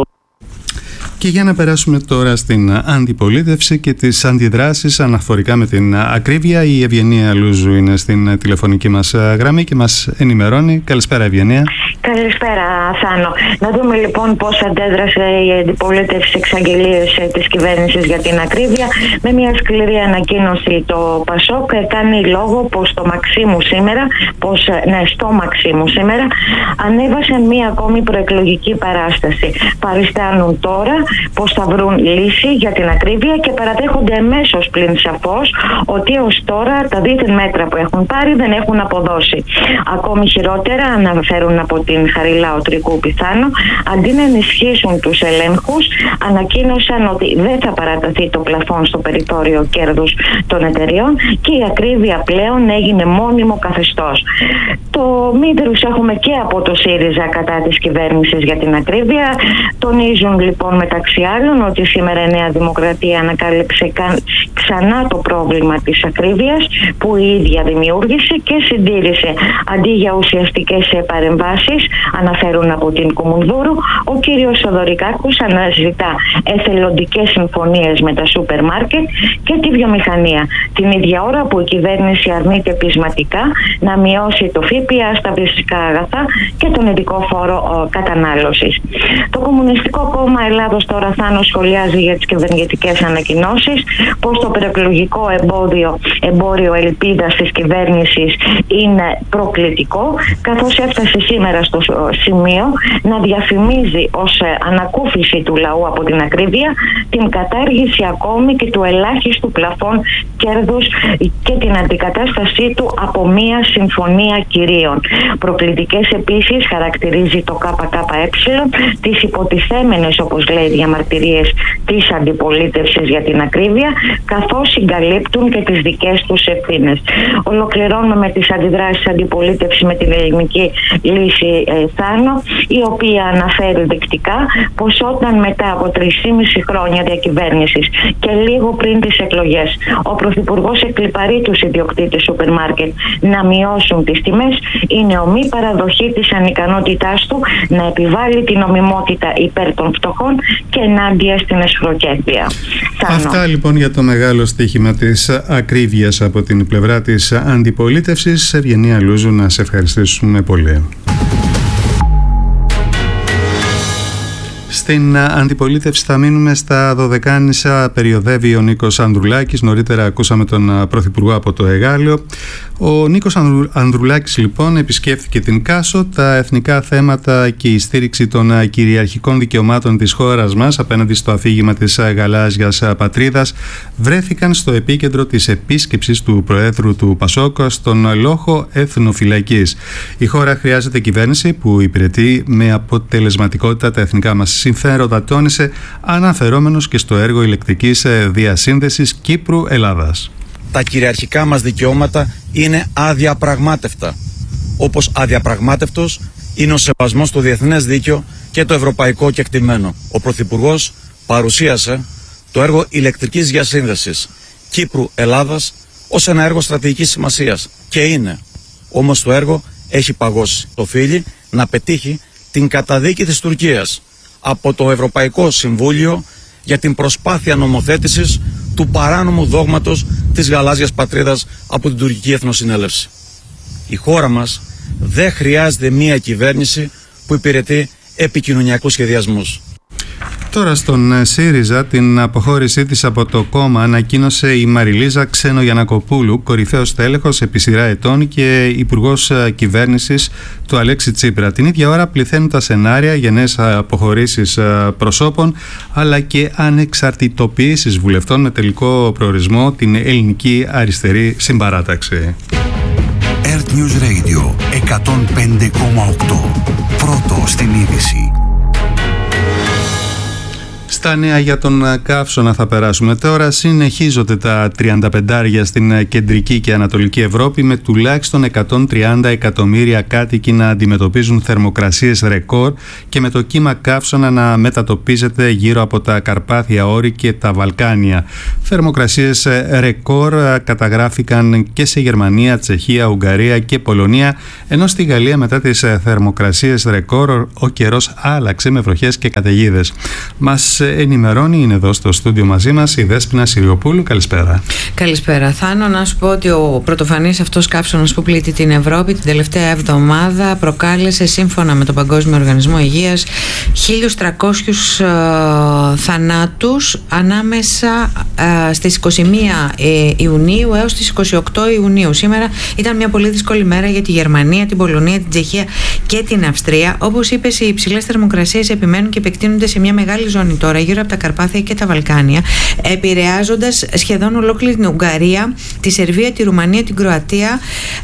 Και για να περάσουμε τώρα στην αντιπολίτευση και τις αντιδράσεις αναφορικά με την ακρίβεια, η Ευγενία Λούζου είναι στην τηλεφωνική μας γραμμή και μας ενημερώνει. Καλησπέρα, Ευγενία. Καλησπέρα, Θάνο. Να δούμε λοιπόν πώς αντέδρασε η αντιπολίτευση στις εξαγγελίες της κυβέρνησης για την ακρίβεια. Με μια σκληρή ανακοίνωση το ΠΑΣΟΚ κάνει λόγο πως στο Μαξίμου σήμερα, πως ναι, στο Μαξίμου σήμερα ανέβασαν μια ακόμη προεκλογική παράσταση. Παριστάνουν τώρα πως θα βρουν λύση για την ακρίβεια και παραδέχονται εμέσως πλην σαφώς ότι ως τώρα τα δίθεν μέτρα που έχουν πάρει δεν έχουν αποδώσει. Ακόμη χειρότερα, αναφέρουν από την Χαριλάου Τρικού Πιθάνο, αντί να ενισχύσουν τους ελέγχους, ανακοίνωσαν ότι δεν θα παραταθεί το πλαφόν στο περιθώριο κέρδους των εταιριών και η ακρίβεια πλέον έγινε μόνιμο καθεστώς. Το μήτερους έχουμε και από το ΣΥΡΙΖΑ κατά της κυβέρνησης για την ακρίβεια. Τονίζουν λοιπόν μεταξύ άλλων ότι σήμερα η Νέα Δημοκρατία ανακάλυψε ξανά το πρόβλημα της ακρίβειας που η ίδια δημιούργησε και συντήρησε. Αντί για ουσιαστικές παρεμβάσεις, αναφέρουν από την Κουμουνδούρου, ο κύριος Θοδωρικάκος αναζητά εθελοντικές συμφωνίες με τα σούπερ μάρκετ και τη βιομηχανία. Την ίδια ώρα που η κυβέρνηση αρνείται πεισματικά να μειώσει το ΦΠΑ στα φυσικά αγαθά και τον ειδικό φόρο κατανάλωσης. Το Κομμουνιστικό Κόμμα Ελλάδος τώρα, Θάνο, σχολιάζει για τις κυβερνητικές ανακοινώσεις πως το προεκλογικό εμπόδιο, εμπόριο ελπίδας της κυβέρνησης είναι προκλητικό, καθώς έφτασε σήμερα στο σημείο να διαφημίζει ως ανακούφιση του λαού από την ακρίβεια την κατάργηση ακόμη και του ελάχιστου πλαφών κέρδους και την αντικατάστασή του από μία συμφωνία κυρίων. Προκλητικές επίσης χαρακτηρίζει το ΚΚΕ τις υποτιθέμενες, όπως λέει, διαμαρτυρίες της αντιπολίτευσης για την ακρίβεια, καθώς συγκαλύπτουν και τις δικές τους ευθύνες. Ολοκληρώνουμε με τις αντιδράσεις αντιπολίτευση με την ελληνική λύση ε, Θάνο, η οποία αναφέρει δεκτικά πως όταν μετά από τρεισήμισι χρόνια διακυβέρνησης και λίγο πριν τις εκλογές ο Πρωθυπουργός εκλιπαρεί τους ιδιοκτήτες σούπερ μάρκετ να μειώσουν τις τιμές, είναι ομή παραδοχή της ανικανότητάς του να επιβάλλει την νομιμότητα υπέρ των φτωχών και ενάντια στην εσχροκέρδεια. Αυτά λοιπόν για το μεγάλο στοίχημα της ακρίβειας από την πλευρά της αντιπολίτευσης. Ευγενία Λούζου, να σε ευχαριστήσουμε πολύ. Στην αντιπολίτευση θα μείνουμε στα Δωδεκάνησα. Περιοδεύει ο Νίκος Ανδρουλάκης. Νωρίτερα ακούσαμε τον Πρωθυπουργό από το Εγάλεο. Ο Νίκος Ανδρουλάκης λοιπόν επισκέφθηκε την Κάσο. Τα εθνικά θέματα και η στήριξη των κυριαρχικών δικαιωμάτων της χώρας μας απέναντι στο αφήγημα της γαλάζιας πατρίδας βρέθηκαν στο επίκεντρο της επίσκεψης του Προέδρου του ΠΑΣΟΚ στον λόχο εθνοφυλακής. Η χώρα χρειάζεται κυβέρνηση που υπηρετεί με αποτελεσματικότητα τα εθνικά μας συμφέροντα, τόνισε, αναφερόμενος και στο έργο ηλεκτρικής διασύνδεσης Κύπρου-Ελλάδας. Τα κυριαρχικά μας δικαιώματα είναι αδιαπραγμάτευτα. Όπως αδιαπραγμάτευτος είναι ο σεβασμός στο διεθνές δίκαιο και το ευρωπαϊκό κεκτημένο. Ο Πρωθυπουργός παρουσίασε το έργο ηλεκτρικής διασύνδεσης Κύπρου-Ελλάδας ως ένα έργο στρατηγικής σημασίας. Και είναι. Όμως το έργο έχει παγώσει. Οφείλει να πετύχει την καταδίκη της Τουρκίας από το Ευρωπαϊκό Συμβούλιο για την προσπάθεια νομοθέτησης του παράνομου δόγματος της γαλάζιας πατρίδας από την τουρκική εθνοσυνέλευση. Η χώρα μας δεν χρειάζεται μία κυβέρνηση που υπηρετεί επικοινωνιακούς σχεδιασμούς. Τώρα στον ΣΥΡΙΖΑ την αποχώρησή της από το κόμμα ανακοίνωσε η Μαριλίζα Ξένο-Γιαννακοπούλου, κορυφαίος τέλεχος επί σειρά ετών και υπουργός κυβέρνησης του Αλέξη Τσίπρα. Την ίδια ώρα πληθαίνουν τα σενάρια για νέες αποχωρήσεις προσώπων αλλά και ανεξαρτητοποιήσεις βουλευτών με τελικό προορισμό την Ελληνική Αριστερή Συμπαράταξη. Earth News Radio εκατόν πέντε κόμμα οκτώ. Πρώτο στην είδηση. Στα νέα για τον καύσωνα θα περάσουμε τώρα. Συνεχίζονται τα τριάντα πέντε στην κεντρική και ανατολική Ευρώπη, με τουλάχιστον εκατόν τριάντα εκατομμύρια κάτοικοι να αντιμετωπίζουν θερμοκρασίες ρεκόρ και με το κύμα καύσωνα να μετατοπίζεται γύρω από τα Καρπάθια Όρη και τα Βαλκάνια. Θερμοκρασίες ρεκόρ καταγράφηκαν και σε Γερμανία, Τσεχία, Ουγγαρία και Πολωνία, ενώ στη Γαλλία μετά τις θερμοκρασίες ρεκόρ ο καιρός άλλαξε με βροχές και καταιγίδες. Μας ενημερώνει, είναι εδώ στο στούντιο μαζί μας η Δέσποινα Συριοπούλου. Καλησπέρα. Καλησπέρα. Θάνο, να σου πω ότι ο πρωτοφανής αυτός καύσωνας που πλήττει την Ευρώπη την τελευταία εβδομάδα προκάλεσε, σύμφωνα με τον Παγκόσμιο Οργανισμό Υγείας, χίλιους τριακόσιους ε, θανάτους ανάμεσα ε, στις είκοσι μία Ιουνίου έως τις είκοσι οκτώ Ιουνίου. Σήμερα ήταν μια πολύ δύσκολη μέρα για τη Γερμανία, την Πολωνία, την Τσεχία και την Αυστρία. Όπως είπες, οι υψηλές θερμοκρασίες επιμένουν και επεκτείνονται σε μια μεγάλη ζώνη τώρα γύρω από τα Καρπάθια και τα Βαλκάνια, επηρεάζοντας σχεδόν ολόκληρη την Ουγγαρία, τη Σερβία, τη Ρουμανία, την Κροατία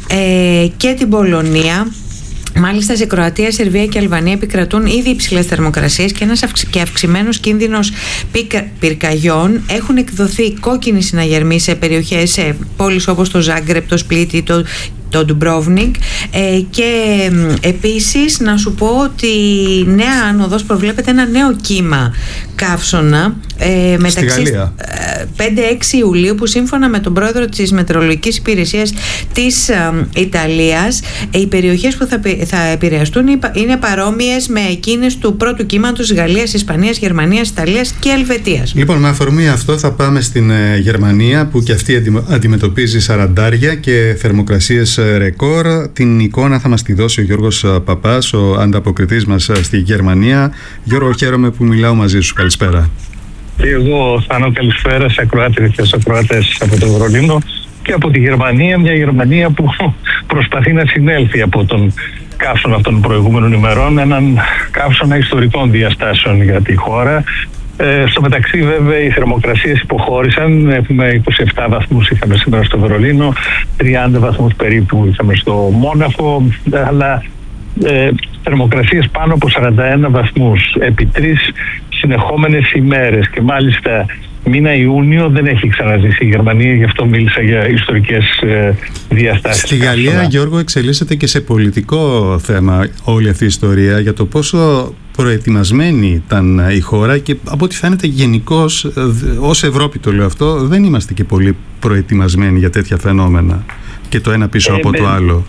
ε, και την Πολωνία. Μάλιστα, σε Κροατία, Σερβία και Αλβανία επικρατούν ήδη υψηλές θερμοκρασίες και ένας αυξ... και αυξημένος κίνδυνος πυρκα... πυρκαγιών. Έχουν εκδοθεί κόκκινοι συναγερμοί σε περιοχές, σε πόλεις όπως το Ζάγκρεπ, το Σπλίτι, το το Ντουμπρόβνικ ε, και ε, επίσης να σου πω ότι η νέα άνοδος προβλέπεται ένα νέο κύμα καύσωνα ε, μεταξύ ε, πέντε έξι Ιουλίου, που σύμφωνα με τον πρόεδρο της Μετεωρολογικής Υπηρεσίας της ε, Ιταλίας, ε, οι περιοχές που θα, θα επηρεαστούν είναι παρόμοιες με εκείνες του πρώτου κύματος Γαλλίας, Ισπανίας, Γερμανίας, Ιταλίας και Ελβετίας. Λοιπόν, με αφορμή αυτό θα πάμε στην ε, Γερμανία, που και αυτή αντιμετωπίζει σαραντάρια και θερμοκρασίες ρεκόρ. Την εικόνα θα μας τη δώσει ο Γιώργος Παπάς, ο ανταποκριτής μας στη Γερμανία. Γιώργο, χαίρομαι που μιλάω μαζί σου. Καλησπέρα. Και εγώ Θάνο, καλησπέρα σε ακροάτες και σε ακροατές από το Βερολίνο και από τη Γερμανία, μια Γερμανία που προσπαθεί να συνέλθει από τον καύσωνα αυτών των προηγούμενων ημερών, έναν καύσωνα ιστορικών διαστάσεων για τη χώρα. Ε, στο μεταξύ, βέβαια, οι θερμοκρασίες υποχώρησαν. Έχουμε είκοσι επτά βαθμούς είχαμε σήμερα στο Βερολίνο, τριάντα βαθμούς περίπου είχαμε στο Μόναχο, αλλά ε, θερμοκρασίες πάνω από σαράντα ένα βαθμούς επί τρεις συνεχόμενες ημέρες, και μάλιστα μήνα Ιούνιο δεν έχει ξαναζήσει η Γερμανία, γι' αυτό μίλησα για ιστορικές ε, διαστάσεις. Στη Γαλλία, καύσωνα. Γιώργο, εξελίσσεται και σε πολιτικό θέμα όλη αυτή η ιστορία για το πόσο προετοιμασμένη ήταν η χώρα, και από ό,τι φαίνεται γενικώς, ως Ευρώπη το λέω αυτό, δεν είμαστε και πολύ προετοιμασμένοι για τέτοια φαινόμενα και το ένα πίσω ε, από με... το άλλο.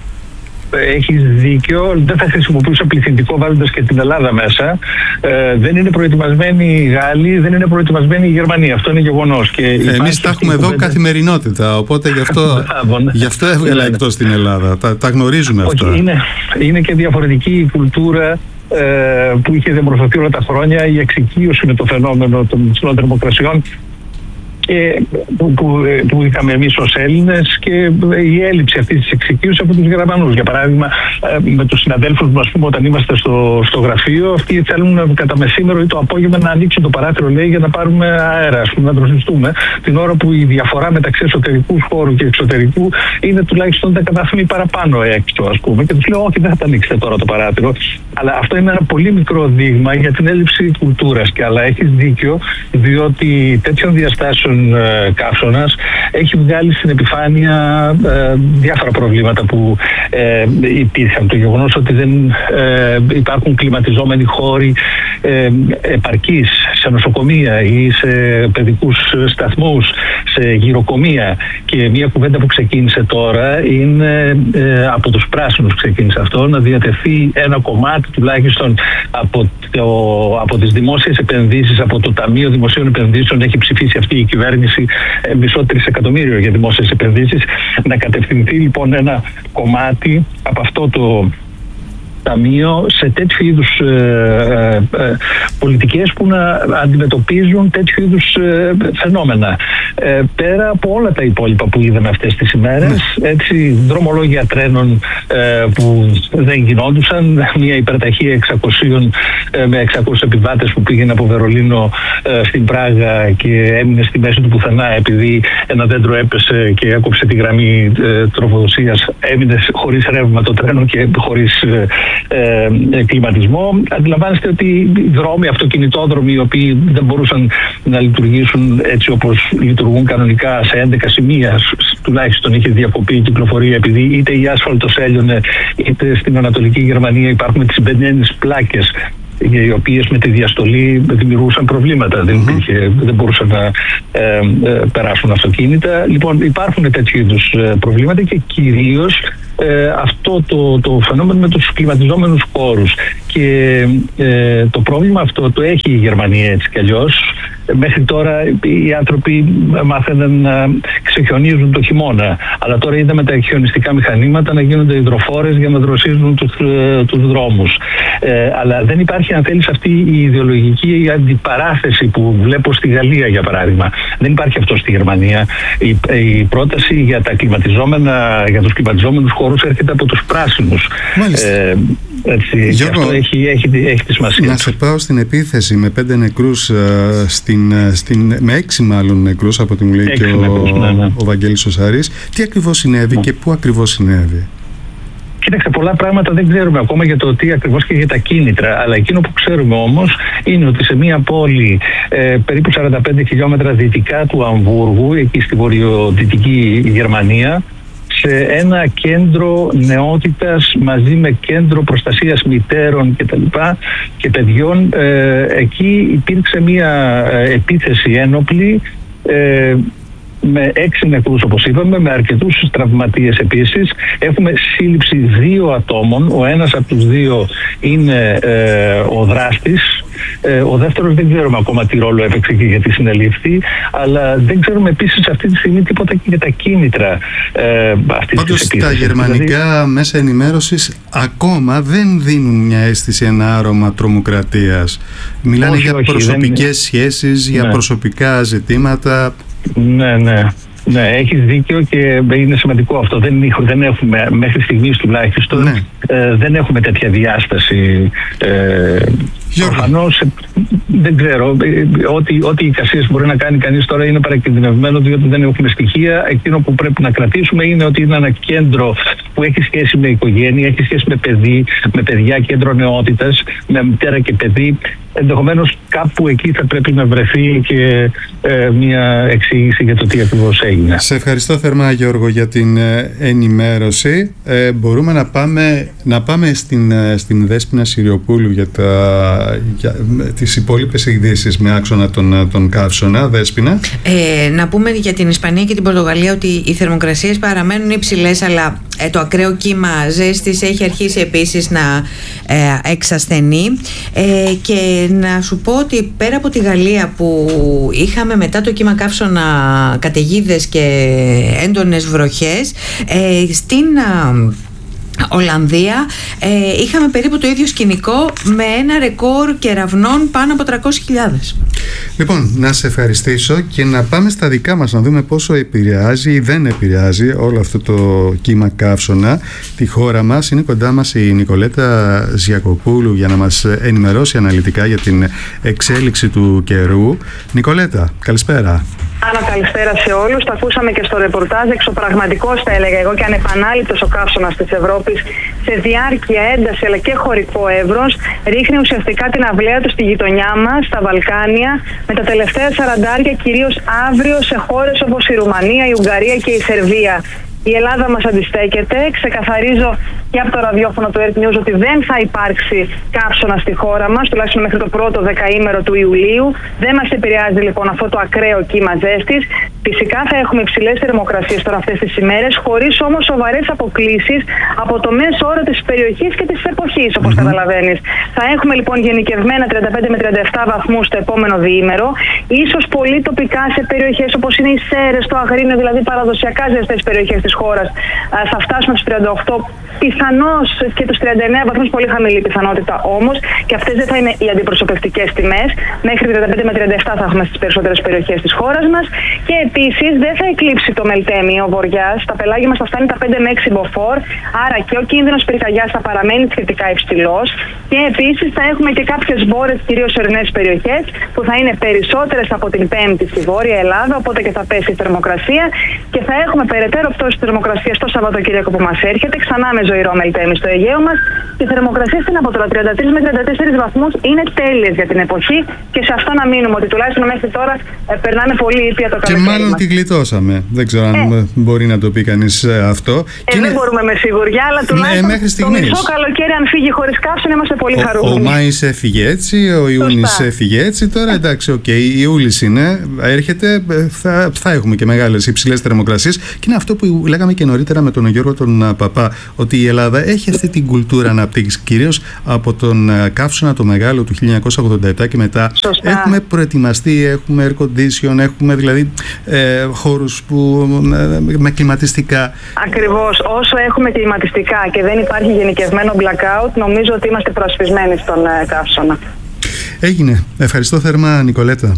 Έχεις δίκιο, δεν θα χρησιμοποιούσα πληθυντικό βάζοντας και την Ελλάδα μέσα. Ε, δεν είναι προετοιμασμένοι οι Γάλλοι, δεν είναι προετοιμασμένοι οι Γερμανοί. Αυτό είναι γεγονός. Και εμείς τα έχουμε εδώ κουβέντα... καθημερινότητα, οπότε γι' αυτό, γι αυτό έβγαλα εκτός στην Ελλάδα. Τα, τα γνωρίζουμε αυτά. Όχι, είναι, είναι και διαφορετική η κουλτούρα ε, που είχε διαμορφωθεί όλα τα χρόνια, η εξοικείωση με το φαινόμενο των υψηλών θερμοκρασιών και που, που, που είχαμε εμείς ως Έλληνες, και η έλλειψη αυτής της εξοικείωσης από τους Γερμανούς. Για παράδειγμα, με τους συναδέλφους μας, πούμε, όταν είμαστε στο, στο γραφείο, αυτοί θέλουν κατά μεσήμερο ή το απόγευμα να ανοίξουν το παράθυρο, λέει, για να πάρουμε αέρα, ας πούμε, να δροσιστούμε, την ώρα που η διαφορά μεταξύ εσωτερικού χώρου και εξωτερικού είναι τουλάχιστον δέκα βαθμοί παραπάνω έξω, ας πούμε. Και τους λέω, όχι, δεν θα τα ανοίξετε τώρα το παράθυρο. Αλλά αυτό είναι ένα πολύ μικρό δείγμα για την έλλειψη κουλτούρας. Και αλλά έχεις δίκιο, διότι τέτοιων διαστάσεων καύσωνας έχει βγάλει στην επιφάνεια ε, διάφορα προβλήματα που ε, υπήρχαν. Το γεγονός ότι δεν ε, υπάρχουν κλιματιζόμενοι χώροι ε, επαρκείς σε νοσοκομεία ή σε παιδικούς σταθμούς, σε γυροκομεία, και μια κουβέντα που ξεκίνησε τώρα είναι ε, από τους πράσινους ξεκίνησε αυτό, να διατεθεί ένα κομμάτι τουλάχιστον από, το, από τις δημόσιες επενδύσεις, από το Ταμείο Δημοσίων Επενδύσεων. Έχει ψηφίσει αυτή η κυβέρνηση κυβέρνηση μισό τρισεκατομμύριο για δημόσιες επενδύσεις. Να κατευθυνθεί λοιπόν ένα κομμάτι από αυτό το ταμείο σε τέτοιου είδους ε, ε, πολιτικές που να αντιμετωπίζουν τέτοιου είδους ε, φαινόμενα. Ε, πέρα από όλα τα υπόλοιπα που είδαμε αυτές τις ημέρες, έτσι, δρομολόγια τρένων ε, που δεν γινόντουσαν, μια υπερταχεία εξακόσια ε, με εξακόσιους επιβάτες που πήγαινε από Βερολίνο ε, στην Πράγα και έμεινε στη μέση του πουθενά επειδή ένα δέντρο έπεσε και έκοψε τη γραμμή ε, τροφοδοσίας, έμεινε χωρίς ρεύμα το τρένο και χωρίς ε, Ε, κλιματισμό. Αντιλαμβάνεστε ότι οι δρόμοι, αυτοκινητόδρομοι, οι οποίοι δεν μπορούσαν να λειτουργήσουν έτσι όπως λειτουργούν κανονικά σε έντεκα σημεία, τουλάχιστον είχε διακοπεί η κυκλοφορία επειδή είτε η άσφαλτος έλειωνε, είτε στην Ανατολική Γερμανία υπάρχουν τις μπενένες πλάκες, οι οποίες με τη διαστολή δημιουργούσαν προβλήματα. Mm-hmm. Δεν, υπήρχε, δεν μπορούσαν να ε, ε, περάσουν αυτοκίνητα. Λοιπόν, υπάρχουν τέτοιου είδους προβλήματα και κυρίως ε, αυτό το, το φαινόμενο με τους κλιματιζόμενους χώρους. Και ε, το πρόβλημα αυτό το έχει η Γερμανία έτσι κι αλλιώς. Μέχρι τώρα οι άνθρωποι μάθαιναν να ξεχιονίζουν το χειμώνα. Αλλά τώρα είδαμε τα χιονιστικά μηχανήματα να γίνονται υδροφόρες για να δροσίζουν τους, τους δρόμους. Ε, αλλά δεν υπάρχει, αν θέλεις, αυτή η ιδεολογική αντιπαράθεση που βλέπω στη Γαλλία, για παράδειγμα. Δεν υπάρχει αυτό στη Γερμανία. Η, η πρόταση για, τα κλιματιζόμενα, για τους κλιματιζόμενους χώρους έρχεται από τους πράσινους. Ε, έτσι, Γιώργο, αυτό έχει, έχει, έχει τη σημασία. Να σε πάω στην επίθεση με πέντε νεκρούς, στην, στην, με έξι μάλλον νεκρούς από ό,τι μου λέει και ο, νεκρούς, ναι, ναι. ο Βαγγέλης ο Σαρής. Τι ακριβώς συνέβη ναι. και πού ακριβώς συνέβη? Κοίταξε, πολλά πράγματα δεν ξέρουμε ακόμα για το τι ακριβώς και για τα κίνητρα. Αλλά εκείνο που ξέρουμε όμως είναι ότι σε μια πόλη ε, περίπου σαράντα πέντε χιλιόμετρα δυτικά του Αμβούργου, εκεί στη βορειοδυτική Γερμανία, σε ένα κέντρο νεότητας μαζί με κέντρο προστασίας μητέρων και τα λοιπά και παιδιών, ε, εκεί υπήρξε μια επίθεση ένοπλη ε, με έξι νεκρούς όπως είπαμε, με αρκετούς τραυματίες επίσης. Έχουμε σύλληψη δύο ατόμων, ο ένας από τους δύο είναι ε, ο δράστης. Ε, ο δεύτερος δεν ξέρουμε ακόμα τι ρόλο έπαιξε και γιατί συνελήφθη, αλλά δεν ξέρουμε επίσης αυτή τη στιγμή τίποτα και για τα κίνητρα ε, αυτής Πάντως, της επίθεσης. τα γερμανικά δηλαδή, μέσα ενημέρωσης ακόμα δεν δίνουν μια αίσθηση, ένα άρωμα τρομοκρατίας. Μιλάνε όχι, για όχι, προσωπικές δεν... σχέσεις, για ναι. προσωπικά ζητήματα. Ναι, ναι. Ναι, έχεις δίκιο και είναι σημαντικό αυτό. Δεν, δεν έχουμε, μέχρι στιγμής τουλάχιστον, ναι. ε, δεν έχουμε τέτοια διάσταση. Ε, Προφανώς δεν ξέρω. Ό,τι, ό,τι εικασίες μπορεί να κάνει κανείς τώρα είναι παρακινδυνευμένο, διότι δεν έχουμε στοιχεία. Εκείνο που πρέπει να κρατήσουμε είναι ότι είναι ένα κέντρο που έχει σχέση με οικογένεια, έχει σχέση με παιδί, με παιδιά, κέντρο νεότητας, με μητέρα και παιδί. Ενδεχομένως κάπου εκεί θα πρέπει να βρεθεί και ε, μια εξήγηση για το τι ακριβώς έγινε. Σε ευχαριστώ θερμά, Γιώργο, για την ε, ενημέρωση. Ε, μπορούμε να πάμε, να πάμε στην, ε, στην Δέσποινα Συριοπούλου για, τα, για τις υπόλοιπες ειδήσεις με άξονα τον, τον καύσωνα. Δέσποινα. Ε, να πούμε για την Ισπανία και την Πορτογαλία ότι οι θερμοκρασίες παραμένουν υψηλές, αλλά ε, το ακραίο κύμα ζέστης έχει αρχίσει επίσης να ε, εξασθενεί ε, και να σου πω ότι πέρα από τη Γαλλία που είχαμε μετά το κύμα καύσωνα καταιγίδες και έντονες βροχές, ε, στην Ολλανδία ε, είχαμε περίπου το ίδιο σκηνικό με ένα ρεκόρ κεραυνών πάνω από τριακόσιες χιλιάδες. Λοιπόν, να σε ευχαριστήσω και να πάμε στα δικά μας, να δούμε πόσο επηρεάζει ή δεν επηρεάζει όλο αυτό το κύμα καύσωνα τη χώρα μας. Είναι κοντά μας η Νικολέτα Ζιακοπούλου για να μας ενημερώσει αναλυτικά για την εξέλιξη του καιρού. Νικολέτα, καλησπέρα. Άνα, καλησπέρα σε όλους. Το ακούσαμε και στο ρεπορτάζ. Εξωπραγματικός, θα έλεγα εγώ, και ανεπανάληπτος ο καύσωνας της Ευρώπης σε διάρκεια, ένταση αλλά και χωρικό εύρος. Ρίχνει ουσιαστικά την αυλαία του στη γειτονιά μας, στα Βαλκάνια, με τα τελευταία σαραντάρια κυρίως αύριο σε χώρες όπως η Ρουμανία, η Ουγγαρία και η Σερβία. Η Ελλάδα μας αντιστέκεται. Ξεκαθαρίζω και από το ραδιόφωνο του Earth News ότι δεν θα υπάρξει καύσωνα στη χώρα μας, τουλάχιστον μέχρι το πρώτο δεκαήμερο του Ιουλίου. Δεν μας επηρεάζει λοιπόν αυτό το ακραίο κύμα ζέστης. Φυσικά θα έχουμε υψηλές θερμοκρασίες τώρα αυτές τις ημέρες, χωρίς όμως σοβαρές αποκλίσεις από το μέσο όρο της περιοχής και της εποχής, όπως mm-hmm. καταλαβαίνεις. Θα έχουμε λοιπόν γενικευμένα τριάντα πέντε με τριάντα επτά βαθμούς το επόμενο διήμερο. Ίσως πολύ τοπικά σε περιοχές όπως είναι οι Σέρρες, το Αγρίνιο, δηλαδή παραδοσιακά ζεστές περιοχές της χώρας, θα φτάσουμε στους τριάντα οκτώ, πιθανώς και τους τριάντα εννέα βαθμούς, πολύ χαμηλή πιθανότητα όμως, και αυτές δεν θα είναι οι αντιπροσωπευτικές τιμές. Μέχρι τριάντα πέντε με τριάντα επτά θα έχουμε στις περισσότερες περιοχές της χώρας μας. Και επίσης δεν θα εκλείψει το μελτέμιο βοριάς. Τα πελάγια μας θα φτάνει τα πέντε με έξι μποφόρ, άρα και ο κίνδυνος πυρκαγιάς θα παραμένει σχετικά υψηλός. Και επίσης θα έχουμε και κάποιες βόρειες, κυρίως ορεινές περιοχές, που θα είναι περισσότερες από την Πέμπτη στη Βόρεια Ελλάδα, οπότε και θα πέσει η θερμοκρασία. Και θα έχουμε περαιτέρω πτώση της θερμοκρασίας το Σαββατοκύριακο που μας έρχεται, ξανά με ζωηρό μελτέμι στο Αιγαίο μας. Και η θερμοκρασία στην από τώρα τριάντα τρεις με τριάντα τέσσερις βαθμούς είναι τέλειες για την εποχή, και σε αυτό να μείνουμε, ότι τουλάχιστον μέχρι τώρα ε, περνάμε πολύ ήπια το καλοκαίρι. Και μάλλον τη γλιτώσαμε. Δεν ξέρω αν ε. μπορεί να το πει κανείς αυτό. Ε, είναι... Δεν μπορούμε με σιγουριά, αλλά τουλάχιστον ναι, το μισό καλοκαίρι, αν φύγει χωρίς καύσωνα, είμαστε πολύ ο, χαρούμενοι. Ο Μάης έφυγε έτσι, ο Ιούνις έφυγε έτσι. Τώρα εντάξει, οκ, okay, η Ιούλης είναι, έρχεται, θα, θα έχουμε και μεγάλες υψηλές θερμοκρασίες. Και είναι αυτό που λέγαμε και νωρίτερα με τον Γιώργο τον Παπά, ότι η Ελλάδα έχει αυτή την κουλτούρα να αναπτύξει, κυρίως από τον καύσωνα το μεγάλο του χίλια εννιακόσια ογδόντα επτά και μετά. Σωστά. Έχουμε προετοιμαστεί, έχουμε air condition, έχουμε δηλαδή ε, χώρους που, ε, με κλιματιστικά. Ακριβώς. Όσο έχουμε κλιματιστικά και δεν υπάρχει γενικευμένο blackout, νομίζω ότι είμαστε προασπισμένοι στον ε, καύσωνα. Έγινε. Ευχαριστώ θερμά, Νικολέτα.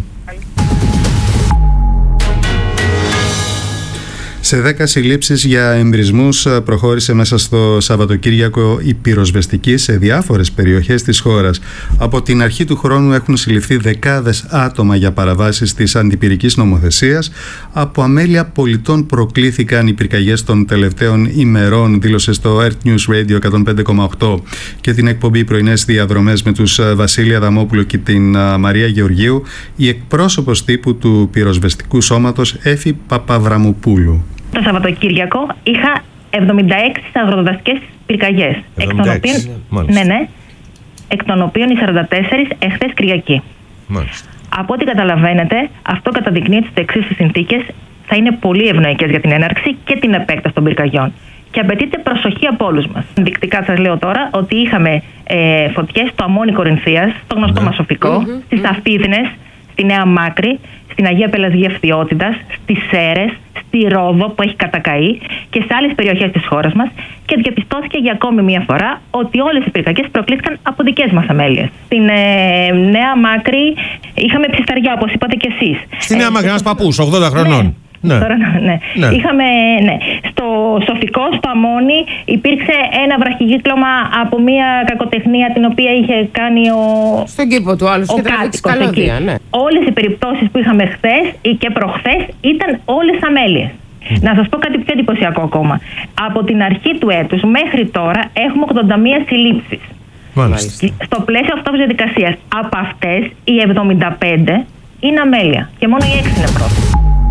Σε δέκα συλλήψεις για εμπρισμούς προχώρησε μέσα στο Σαββατοκύριακο η πυροσβεστική σε διάφορες περιοχές της χώρας. Από την αρχή του χρόνου έχουν συλληφθεί δεκάδες άτομα για παραβάσεις της αντιπυρικής νομοθεσίας. Από αμέλεια πολιτών προκλήθηκαν οι πυρκαγιές των τελευταίων ημερών, δήλωσε στο Earth News Radio εκατόν πέντε κόμμα οκτώ και την εκπομπή Πρωινές Διαδρομές με τους Βασίλη Αδαμόπουλο και την Μαρία Γεωργίου η εκπρόσωπος τύπου του πυροσβεστικού σώματος Έφη Παπαβραμουπούλου. Το Σαββατοκύριακο είχα εβδομήντα έξι αγροδασικές πυρκαγιές. Εκ των οποίων, ναι, ναι, εκ των οποίων οι σαράντα τέσσερις εχθές Κυριακή. Μάλιστα. Από ό,τι καταλαβαίνετε, αυτό καταδεικνύει τις εξής συνθήκες θα είναι πολύ ευνοϊκές για την έναρξη και την επέκταση των πυρκαγιών. Και απαιτείται προσοχή από όλους μας. Ενδεικτικά σας λέω τώρα ότι είχαμε ε, φωτιές στο Αμμόνι Κορινθίας, στο γνωστό mm-hmm. Μασοφικό, mm-hmm. στις Αφίδνες, στη Νέα Μάκρη, στην Αγία Πελασγία Φθιώτιδας, στις Σέρρες, στη Ρόδο που έχει κατακαεί και σε άλλες περιοχές της χώρας μας, και διαπιστώθηκε για ακόμη μία φορά ότι όλες οι πυρκαγιές προκλήθηκαν από δικές μας αμέλειες. Στην ε, Νέα Μάκρη είχαμε ψισταριά, όπως είπατε κι εσείς. Στη Νέα ε, Μάκρη, ένας παππούς, ογδόντα χρονών. Ναι. Ναι. Τώρα, ναι. Ναι. Είχαμε, ναι. Στο Σοφικό, στο Αμμόνι, υπήρξε ένα βραχικύκλωμα από μια κακοτεχνία την οποία είχε κάνει ο, στον κήπο του άλλου, ο κάτοικος εκεί. Ναι. Όλες οι περιπτώσεις που είχαμε χθες και προχθές ήταν όλες αμέλειες. Mm. Να σας πω κάτι πιο εντυπωσιακό ακόμα. Από την αρχή του έτους μέχρι τώρα έχουμε ογδόντα μία συλλήψεις. Μάλιστα. Στο πλαίσιο αυτής της διαδικασίας, από αυτές οι εβδομήντα πέντε είναι αμέλεια και μόνο οι έξι είναι πρόστιμα.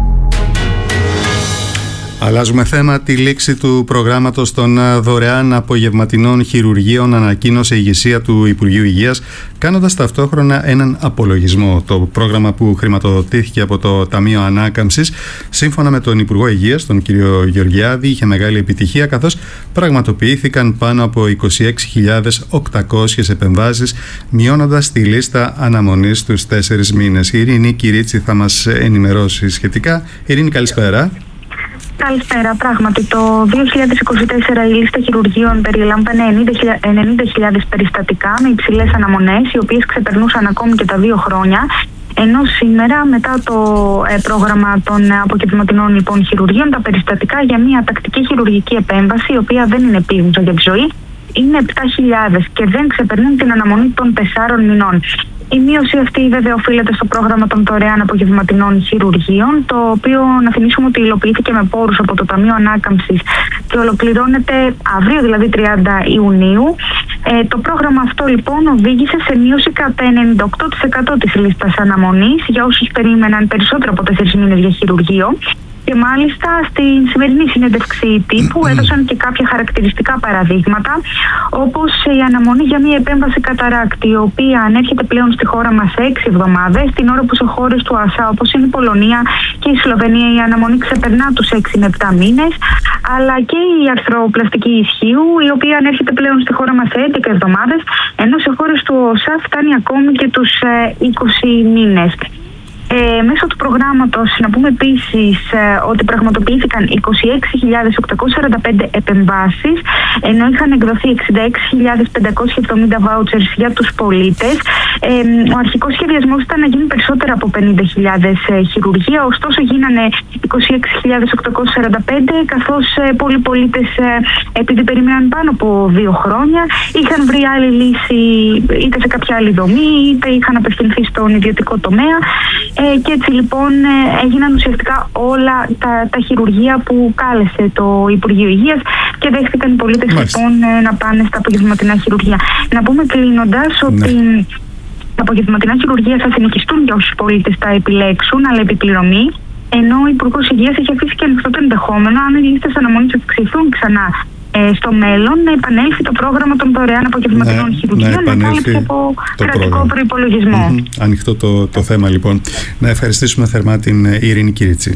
Αλλάζουμε θέμα. Τη λήξη του προγράμματος των δωρεάν απογευματινών χειρουργείων ανακοίνωσε η ηγεσία του Υπουργείου Υγείας, κάνοντας ταυτόχρονα έναν απολογισμό. Το πρόγραμμα, που χρηματοδοτήθηκε από το Ταμείο Ανάκαμψης, σύμφωνα με τον Υπουργό Υγείας, τον κύριο Γεωργιάδη, είχε μεγάλη επιτυχία, καθώς πραγματοποιήθηκαν πάνω από είκοσι έξι χιλιάδες οκτακόσιες επεμβάσεις, μειώνοντας τη λίστα αναμονής στους τέσσερις μήνες. Η Ειρήνη Κυρίτσι θα μας ενημερώσει σχετικά. Ειρήνη, καλησπέρα. Καλησπέρα. Πράγματι, το δύο χιλιάδες είκοσι τέσσερα η λίστα χειρουργείων περιλάμβανε ενενήντα χιλιάδες περιστατικά με υψηλές αναμονές, οι οποίες ξεπερνούσαν ακόμη και τα δύο χρόνια. Ενώ σήμερα, μετά το ε, πρόγραμμα των απογευματινών λοιπόν χειρουργείων, τα περιστατικά για μια τακτική χειρουργική επέμβαση, η οποία δεν είναι επίγουσα για τη ζωή, είναι επτά χιλιάδες και δεν ξεπερνούν την αναμονή των τεσσάρων μηνών. Η μείωση αυτή βέβαια οφείλεται στο πρόγραμμα των δωρεάν απογευματινών χειρουργείων, το οποίο να θυμίσουμε ότι υλοποιήθηκε με πόρους από το Ταμείο Ανάκαμψης και ολοκληρώνεται αύριο, δηλαδή τριάντα Ιουνίου. Ε, το πρόγραμμα αυτό λοιπόν οδήγησε σε μείωση κατά ενενήντα οκτώ τοις εκατό της λίστας αναμονής για όσους περίμεναν περισσότερο από τέσσερις μήνες για χειρουργείο. Και μάλιστα στην σημερινή συνέντευξη τύπου έδωσαν και κάποια χαρακτηριστικά παραδείγματα, όπως η αναμονή για μια επέμβαση καταράκτη, η οποία ανέρχεται πλέον στη χώρα μας σε έξι εβδομάδες, την ώρα που σε χώρες του ΟΑΣΑ όπως είναι η Πολωνία και η Σλοβενία η αναμονή ξεπερνά τους έξι με επτά μήνες, αλλά και η αρθροπλαστική ισχύου, η οποία ανέρχεται πλέον στη χώρα μας σε έντεκα εβδομάδες, ενώ σε χώρες του ΟΑΣΑ φτάνει ακόμη και τους είκοσι μήνες. Ε, μέσω του προγράμματος να πούμε επίσης ε, ότι πραγματοποιήθηκαν είκοσι έξι χιλιάδες οκτακόσιες σαράντα πέντε επεμβάσεις, ενώ είχαν εκδοθεί εξήντα έξι χιλιάδες πεντακόσιες εβδομήντα vouchers για τους πολίτες. Ε, ο αρχικός σχεδιασμός ήταν να γίνουν περισσότερα από πενήντα χιλιάδες ε, χειρουργία, ωστόσο γίνανε είκοσι έξι χιλιάδες οκτακόσιες σαράντα πέντε, καθώς ε, πολλοί πολίτες ε, επειδή περίμεναν πάνω από δύο χρόνια είχαν βρει άλλη λύση είτε σε κάποια άλλη δομή είτε είχαν απευθυνθεί στον ιδιωτικό τομέα. Ε, και έτσι λοιπόν ε, έγιναν ουσιαστικά όλα τα, τα χειρουργεία που κάλεσε το Υπουργείο Υγείας και δέχτηκαν οι πολίτες λοιπόν ε, να πάνε στα απογευματινά χειρουργεία. Να πούμε κλείνοντας ότι ναι. τα απογευματινά χειρουργεία θα συνεχιστούν για όσους πολίτες τα επιλέξουν, αλλά επιπληρωμή, ενώ ο Υπουργός Υγείας έχει αφήσει και ανοιχτό το ενδεχόμενο, αν οι λίστες αναμονής αυξηθούν ξανά Ε, στο μέλλον, να επανέλθει το πρόγραμμα των δωρεάν απογευματινών ναι, χειρουργείων με κάλυψη από κρατικό προϋπολογισμό. Mm-hmm. Ανοιχτό το, το θέμα λοιπόν. Να ευχαριστήσουμε θερμά την Ειρήνη Κυρίτσι.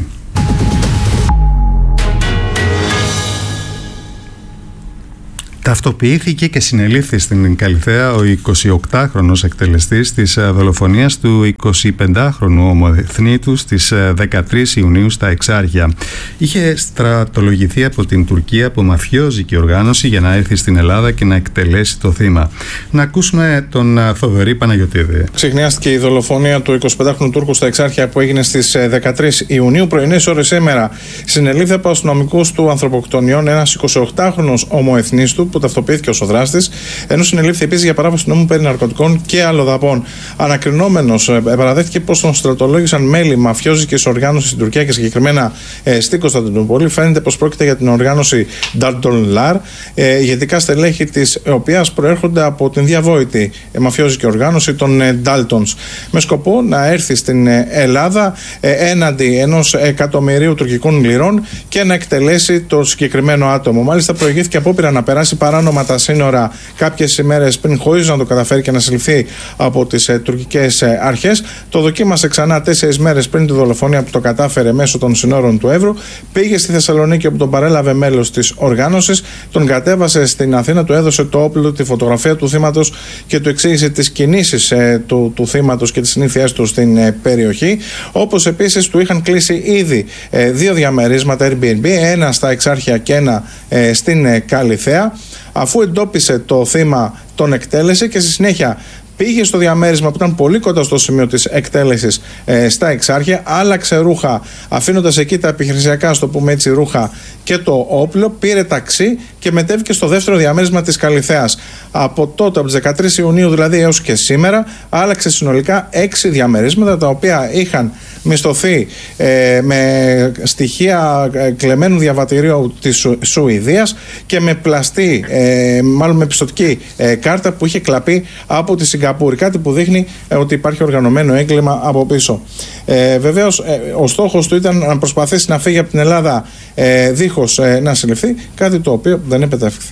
Ταυτοποιήθηκε και συνελήφθη στην Καλιθέα ο εικοσιοκτάχρονος εκτελεστής της δολοφονίας του εικοσιπεντάχρονου ομοεθνήτου στις δεκατρείς Ιουνίου στα Εξάρχεια. Είχε στρατολογηθεί από την Τουρκία από μαφιόζικη οργάνωση για να έρθει στην Ελλάδα και να εκτελέσει το θύμα. Να ακούσουμε τον Θοδωρή Παναγιωτίδη. Ξεχνιάστηκε η δολοφονία του εικοσιπεντάχρονου Τούρκου στα Εξάρχεια που έγινε στις δεκατρείς Ιουνίου. Πρωινές ώρες σήμερα συνελήφθη από αστυνομικούς του ανθρωποκτονιών ένας εικοσιοκτάχρονος ομοεθνής του που ταυτοποιήθηκε ως ο δράστης, ενώ συνελήφθη επίσης για παράβαση νόμου περί ναρκωτικών και αλλοδαπών. Ανακρινόμενος, παραδέχτηκε πως τον στρατολόγησαν μέλη μαφιόζικης οργάνωσης στην Τουρκία και συγκεκριμένα ε, στην Κωνσταντινούπολη. Φαίνεται πως πρόκειται για την οργάνωση Dalton Lar, ε, ηγετικά στελέχη της οποίας προέρχονται από την διαβόητη ε, μαφιόζικη οργάνωση των ε, Daltons, με σκοπό να έρθει στην ε, Ελλάδα ε, έναντι ενός εκατομμυρίου τουρκικών λιρών και να εκτελέσει το συγκεκριμένο άτομο. Μάλιστα, προηγήθηκε απόπειρα να περάσει παράνομα τα σύνορα κάποιες ημέρες πριν, χωρίς να το καταφέρει και να συλληφθεί από τις ε, τουρκικές ε, αρχές. Το δοκίμασε ξανά τέσσερις μέρες πριν τη δολοφονία που το κατάφερε μέσω των συνόρων του Εύρου. Πήγε στη Θεσσαλονίκη όπου τον παρέλαβε μέλος της οργάνωσης. Τον κατέβασε στην Αθήνα, του έδωσε το όπλο, τη φωτογραφία του θύματος και του εξήγησε τις κινήσεις ε, του, του θύματος και τις συνήθειές του στην ε, περιοχή. Όπως επίσης του είχαν κλείσει ήδη ε, δύο διαμερίσματα Airbnb, ένα στα Εξάρχεια και ένα ε, στην ε, Καλιθέα. Αφού εντόπισε το θύμα, τον εκτέλεσε και στη συνέχεια πήγε στο διαμέρισμα που ήταν πολύ κοντά στο σημείο της εκτέλεσης ε, στα Εξάρχεια, άλλαξε ρούχα, αφήνοντας εκεί τα επιχειρησιακά, στο πούμε έτσι, ρούχα και το όπλο, πήρε ταξί και μετέβηκε στο δεύτερο διαμέρισμα της Καλιθέας. Από τότε, από τις δεκατρείς Ιουνίου δηλαδή έως και σήμερα, άλλαξε συνολικά έξι διαμερίσματα, τα οποία είχαν μισθωθεί ε, με στοιχεία ε, κλεμμένου διαβατηρίου της Σου, Σουηδίας και με πλαστή, ε, μάλλον με πιστωτική ε, κάρτα που είχε κλαπεί από τη Σιγκαπούρη. Κάτι που δείχνει ε, ότι υπάρχει οργανωμένο έγκλημα από πίσω. Ε, βεβαίως, ε, ο στόχος του ήταν να προσπαθήσει να φύγει από την Ελλάδα ε, δίχως ε, να συλληφθεί, κάτι το οποίο δεν επετεύχθη.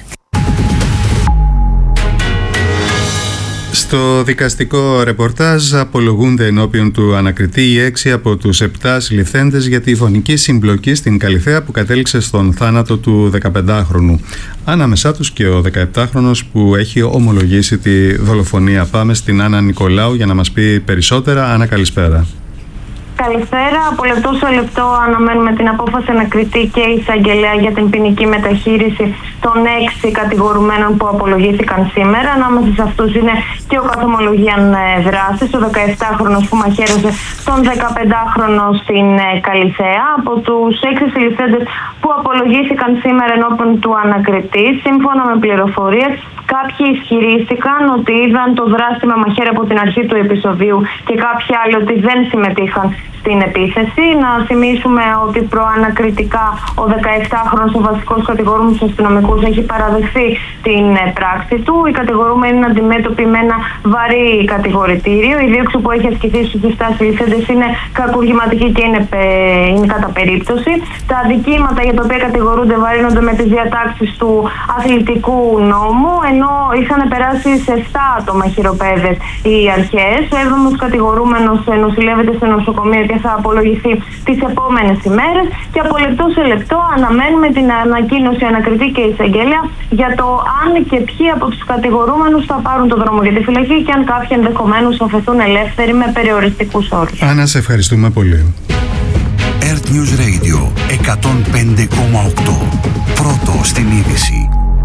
Στο δικαστικό ρεπορτάζ απολογούνται ενώπιον του ανακριτή οι έξι από τους επτά συλληφθέντες για τη φωνική συμπλοκή στην Καλιθέα που κατέληξε στον θάνατο του δεκαπεντάχρονου. Ανάμεσά τους και ο δεκαεπτάχρονος που έχει ομολογήσει τη δολοφονία. Πάμε στην Άννα Νικολάου για να μας πει περισσότερα. Άννα, καλησπέρα. Καλησπέρα. Από λεπτό σε λεπτό αναμένουμε την απόφαση ανακριτή και εισαγγελέα για την ποινική μεταχείριση των έξι κατηγορουμένων που απολογήθηκαν σήμερα. Ανάμεσα σε αυτούς είναι και ο καθομολογίαν δράσης, ο δεκαεπτάχρονος που μαχαίρωσε τον δεκαπεντάχρονο στην Καλιθέα. Από τους έξι συλληφθέντες που απολογήθηκαν σήμερα ενώπιον του ανακριτή, σύμφωνα με πληροφορίες, κάποιοι ισχυρίστηκαν ότι είδαν το δράστη με μαχαίρι από την αρχή του επεισοδίου και κάποιοι άλλοι ότι δεν συμμετείχαν στην επίθεση. Να θυμίσουμε ότι προανακριτικά ο δεκαεπτάχρονος ο βασικός κατηγορούμενος αστυνομικός έχει παραδεχθεί την πράξη του. Οι κατηγορούμενοι είναι αντιμέτωποι με ένα βαρύ κατηγορητήριο. Η δίωξη που έχει ασκηθεί στους συστάσεις ληφθέντες είναι κακουργηματική και είναι, είναι κατά περίπτωση. Τα αδικήματα για τα οποία κατηγορούνται βαρύνονται με τις διατάξεις του αθλητικού νόμου, ενώ είχαν περάσει σε επτά άτομα χειροπέδες οι αρχές. Ο έβδομος κατηγορούμενος νοσηλεύεται σε νοσοκομείο και θα απολογηθεί τις επόμενες ημέρες. Και από λεπτό σε λεπτό αναμένουμε την ανακοίνωση ανακριτή και εισαγγελέα για το αν και ποιοι από τους κατηγορούμενους θα πάρουν το δρόμο για τη φυλακή και αν κάποιοι ενδεχομένως αφαιθούν ελεύθεροι με περιοριστικούς όρους. Άννα, σε ευχαριστούμε πολύ. Earth News Radio εκατόν πέντε κόμμα οκτώ. Πρώτο στην είδηση.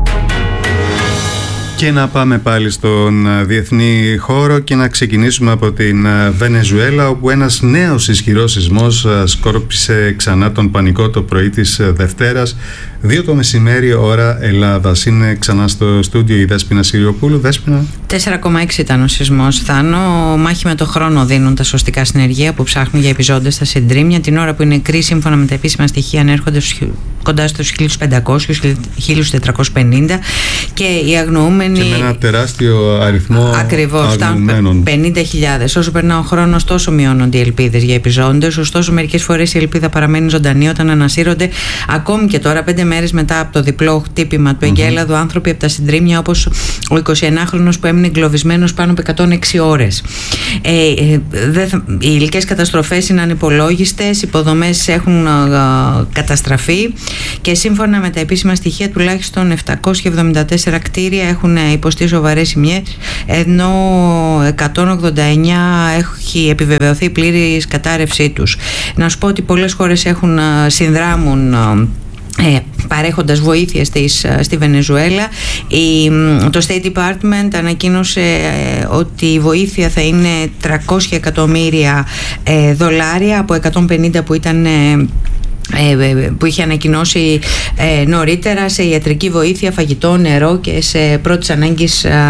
Και να πάμε πάλι στον διεθνή χώρο και να ξεκινήσουμε από την Βενεζουέλα, όπου ένας νέος ισχυρός σεισμός σκόρπισε ξανά τον πανικό το πρωί της Δευτέρας, δύο το μεσημέρι ώρα Ελλάδας. Είναι ξανά στο στούντιο η Δέσποινα Συριοπούλου. Δέσποινα. τέσσερα κόμμα έξι ήταν ο σεισμός, Θάνο. Μάχη με το χρόνο δίνουν τα σωστικά συνεργεία που ψάχνουν για επιζώντες στα συντρίμμια. Την ώρα που οι νεκροί, σύμφωνα με τα επίσημα στοιχεία, ανέρχονται κοντά στους χίλιους πεντακόσιους με χίλιους τετρακόσιους πενήντα και οι αγνοούμενοι. Και με ένα τεράστιο αριθμό ακριβώς, φτάνουν πενήντα χιλιάδες. Όσο περνά ο χρόνος, τόσο μειώνονται οι ελπίδες για επιζώντες. Ωστόσο, μερικές φορές η ελπίδα παραμένει ζωντανή όταν ανασύρονται ακόμη και τώρα, πέντε μέρες μετά από το διπλό χτύπημα του Εγκέλαδου, mm-hmm. άνθρωποι από τα συντρίμμια, όπως ο εικοσιενάχρονος που έμεινε εγκλωβισμένος πάνω από εκατόν έξι ώρες. Ε, ε, δε, οι υλικές καταστροφές είναι ανυπολόγιστες, υποδομές έχουν ε, καταστραφεί και σύμφωνα με τα επίσημα στοιχεία, τουλάχιστον επτακόσια εβδομήντα τέσσερα κτίρια έχουν υποστεί σοβαρές ζημιές, ενώ εκατόν ογδόντα εννιά έχει επιβεβαιωθεί η πλήρης κατάρρευσή τους. Να σου πω ότι πολλές χώρες έχουν, συνδράμουν Ε, παρέχοντας βοήθεια στις, στη Βενεζουέλα. Η, το State Department ανακοίνωσε ε, ότι η βοήθεια θα είναι τριακόσια εκατομμύρια ε, δολάρια από εκατόν πενήντα που ήταν ε, που είχε ανακοινώσει ε, νωρίτερα, σε ιατρική βοήθεια, φαγητό, νερό και σε πρώτης ανάγκης ε,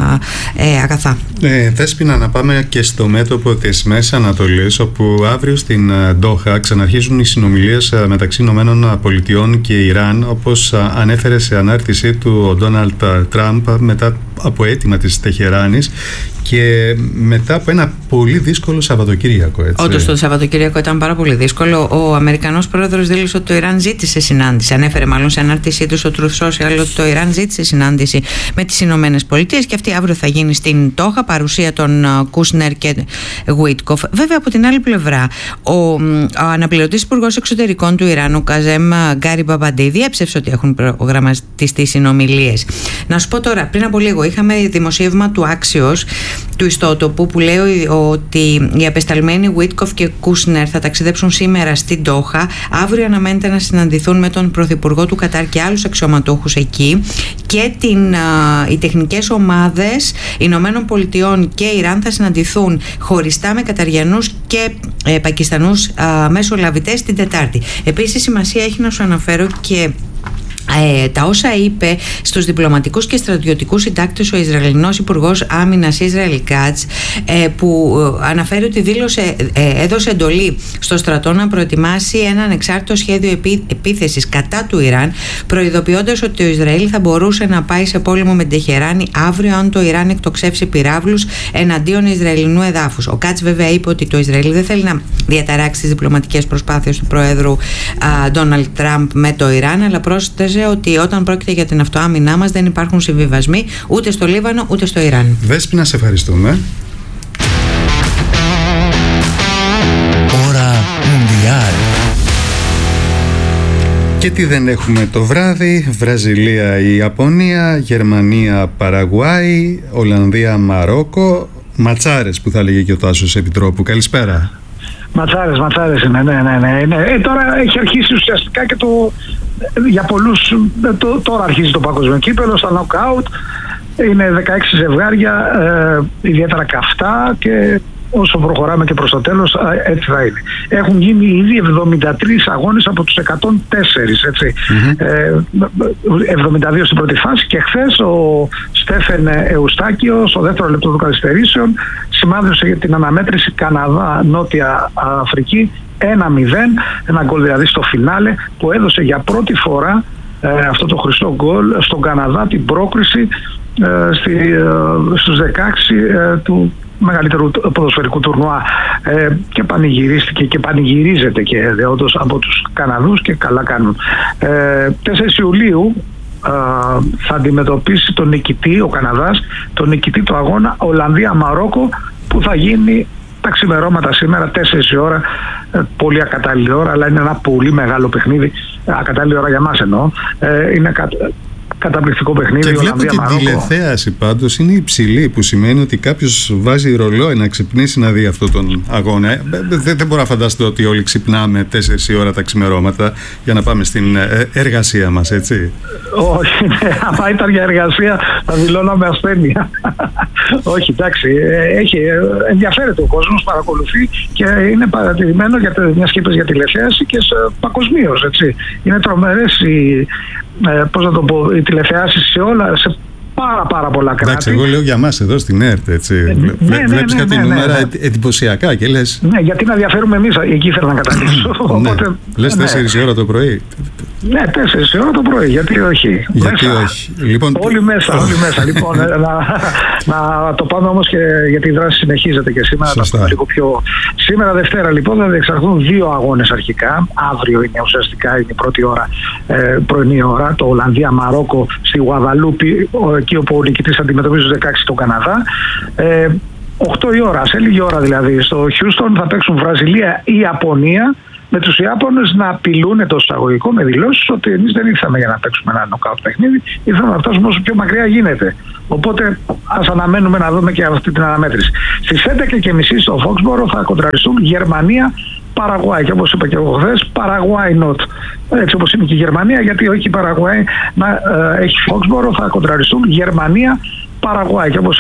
ε, αγαθά. Ε, Δέσποινα, να πάμε και στο μέτωπο της Μέσης Ανατολής, όπου αύριο στην Ντόχα ξαναρχίζουν οι συνομιλίες μεταξύ Ηνωμένων Πολιτειών και Ιράν, όπως ανέφερε σε ανάρτησή του ο Ντόναλντ Τραμπ μετά από αίτημα της Τεχεράνης και μετά από ένα πολύ δύσκολο Σαββατοκύριακο. Όντως, το Σαββατοκύριακο ήταν πάρα πολύ δύσκολο. Ο Αμερικανός πρόεδρος δήλωσε ότι το Ιράν ζήτησε συνάντηση. Ανέφερε μάλλον σε ανάρτησή του στο Truth Social ότι το Ιράν ζήτησε συνάντηση με τις Ηνωμένες Πολιτείες και αυτή αύριο θα γίνει στην Ντόχα, παρουσία των Κούσνερ και Γουίτκοφ. Βέβαια, από την άλλη πλευρά, ο, ο αναπληρωτής υπουργός εξωτερικών του Ιράν, ο Καζέμ Γκάρι Μπαμπαντή, διέψευσε ότι έχουν προγραμματιστεί συνομιλίες. Να σου πω τώρα, πριν από λίγο είχαμε δημοσίευμα του Άξιος, του ιστότοπου, που λέει ότι οι απεσταλμένοι Γουίτκοφ και Κούσνερ θα ταξιδέψουν σήμερα στην Ντόχα. Αύριο αναμένεται να συναντηθούν με τον Πρωθυπουργό του Κατάρ και άλλους αξιωματούχους εκεί, και την, α, οι τεχνικές ομάδες Ηνωμένων Πολιτειών και Ιράν θα συναντηθούν χωριστά με Καταριανούς και ε, Πακιστανούς α, μεσολαβητές την Τετάρτη. Επίσης, σημασία έχει να σου αναφέρω και Ε, τα όσα είπε στους διπλωματικούς και στρατιωτικούς συντάκτες ο Ισραηλινός Υπουργός Άμυνας Ισραήλ Κάτς, ε, που αναφέρει ότι δήλωσε, ε, έδωσε εντολή στο στρατό να προετοιμάσει ένα ανεξάρτητο σχέδιο επί, επίθεσης κατά του Ιράν, προειδοποιώντας ότι το Ισραήλ θα μπορούσε να πάει σε πόλεμο με την Τεχεράνη αύριο αν το Ιράν εκτοξεύσει πυράβλους εναντίον Ισραηλινού εδάφους. Ο Κάτς βέβαια είπε ότι το Ισραήλ δεν θέλει να διαταράξει τις διπλωματικές προσπάθειες του Προέδρου Ντόναλντ Τραμπ με το Ιράν, αλλά πρόσθεσε ότι όταν πρόκειται για την αυτοάμυνά μας δεν υπάρχουν συμβιβασμοί ούτε στο Λίβανο ούτε στο Ιράν. Δέσποινα, σε ευχαριστούμε. Ώρα Μουντιάλ. Και τι δεν έχουμε το βράδυ? Βραζιλία η Ιαπωνία, Γερμανία Παραγουάη, Ολλανδία Μαρόκο. Ματσάρες που θα λέγει και ο Τάσος Επιτρόπου. Καλησπέρα. Ματσάρες, ματσάρες είναι, ναι, ναι, ναι, ναι. Ε, τώρα έχει αρχίσει ουσιαστικά και το, για πολλούς, το, τώρα αρχίζει το παγκόσμιο κύπελλο, στα knockout, είναι δεκαέξι ζευγάρια, ε, ιδιαίτερα καυτά και όσο προχωράμε και προς το τέλος έτσι θα είναι. Έχουν γίνει ήδη εβδομήντα τρεις αγώνες από τους εκατόν τέσσερα, έτσι. Mm-hmm. Ε, εβδομήντα δύο στην πρώτη φάση και χθες ο Στέφεν Εουστάκιος στο δεύτερο λεπτό των καθυστερήσεων σημάδεσε για την αναμέτρηση Καναδά-Νότια Αφρική ένα μηδέν, ένα γκολ δηλαδή στο φινάλε που έδωσε για πρώτη φορά ε, αυτό το χρυσό γκολ στον Καναδά την πρόκριση ε, στη, ε, στους δεκαέξι ε, του μεγαλύτερου ποδοσφαιρικού τουρνουά ε, και πανηγυρίστηκε και πανηγυρίζεται και δεόντως από τους Καναδούς και καλά κάνουν. Ε, τέσσερις Ιουλίου ε, θα αντιμετωπίσει τον νικητή, ο Καναδάς, τον νικητή του αγώνα Ολλανδία-Μαρόκο που θα γίνει τα ξημερώματα σήμερα, τέσσερις η ώρα, ε, πολύ ακατάλληλη ώρα, αλλά είναι ένα πολύ μεγάλο παιχνίδι, ακατάλληλη ώρα για μας εννοώ, ε, είναι κα, καταπληκτικό παιχνίδι. Και βλέπω και η τηλεθέαση πάντως είναι υψηλή, που σημαίνει ότι κάποιος βάζει ρολόι να ξυπνήσει να δει αυτόν τον αγώνα. Δεν, δεν μπορώ να φανταστώ ότι όλοι ξυπνάμε τέσσερις η ώρα τα ξημερώματα για να πάμε στην εργασία μας, έτσι. Όχι, ναι, άμα ήταν για εργασία θα δηλώναμε ασθένεια. Όχι, εντάξει, έχει, ενδιαφέρεται ο κόσμος, παρακολουθεί και είναι παρατηρημένο για μια σκήπες για τηλεθέαση και παγκοσμίως, έτσι. Είναι τρομερές οι, ε, πώς να το πω, οι τηλεθεάσεις σε όλα, σε πάρα πάρα πολλά κράτη. Εντάξει, εγώ λέω για μας εδώ στην ΕΡΤ, έτσι. Ε, ναι, Βλέ, ναι, βλέπεις ναι, κάτι ναι, νούμερα ναι, ναι. εντυπωσιακά και λες... Ναι, γιατί να διαφέρουμε εμείς, εκεί ήθελα να καταλήξω. Ναι. Οπότε, λες τέσσερις ναι. η ώρα το πρωί. Ναι, τέσσερις η ώρα το πρωί, γιατί όχι. Γιατί μέσα. όχι. Λοιπόν... Όλοι μέσα, όλοι μέσα. Λοιπόν, να, να το πάμε όμως και γιατί η δράση συνεχίζεται και σήμερα. Σωστά. Λίγο πιο... Σήμερα Δευτέρα λοιπόν θα διεξαχθούν δύο αγώνες αρχικά. Αύριο είναι ουσιαστικά είναι η πρώτη ώρα, ε, πρωινή ώρα, το Ολλανδία-Μαρόκο στη Γουαδαλούπη, εκεί όπου ο νικητής αντιμετωπίζει τους δεκαέξι τον Καναδά. Ε, οκτώ η ώρα, σε λίγη ώρα δηλαδή, στο Χιούστον θα παίξουν Βραζιλία ή Ιαπωνία, με τους Ιάπωνες να απειλούν το εισαγωγικό με δηλώσεις ότι εμείς δεν ήρθαμε για να παίξουμε ένα νοκάουτ παιχνίδι, ήρθαμε να φτάσουμε όσο πιο μακριά γίνεται. Οπότε ας αναμένουμε να δούμε και αυτή την αναμέτρηση. Στις έντεκα και μισή στο Φόξμπορο θα κοντραριστούν Γερμανία Παραγουάη, και όπως είπα και εγώ χθες, Παραγουάη Νότ. Έτσι όπως είναι και η Γερμανία, γιατί όχι η Παραγουάη να ε, έχει Φόξμπορο, θα κοντραριστούν Γερμανία Παραγουάη, και όπως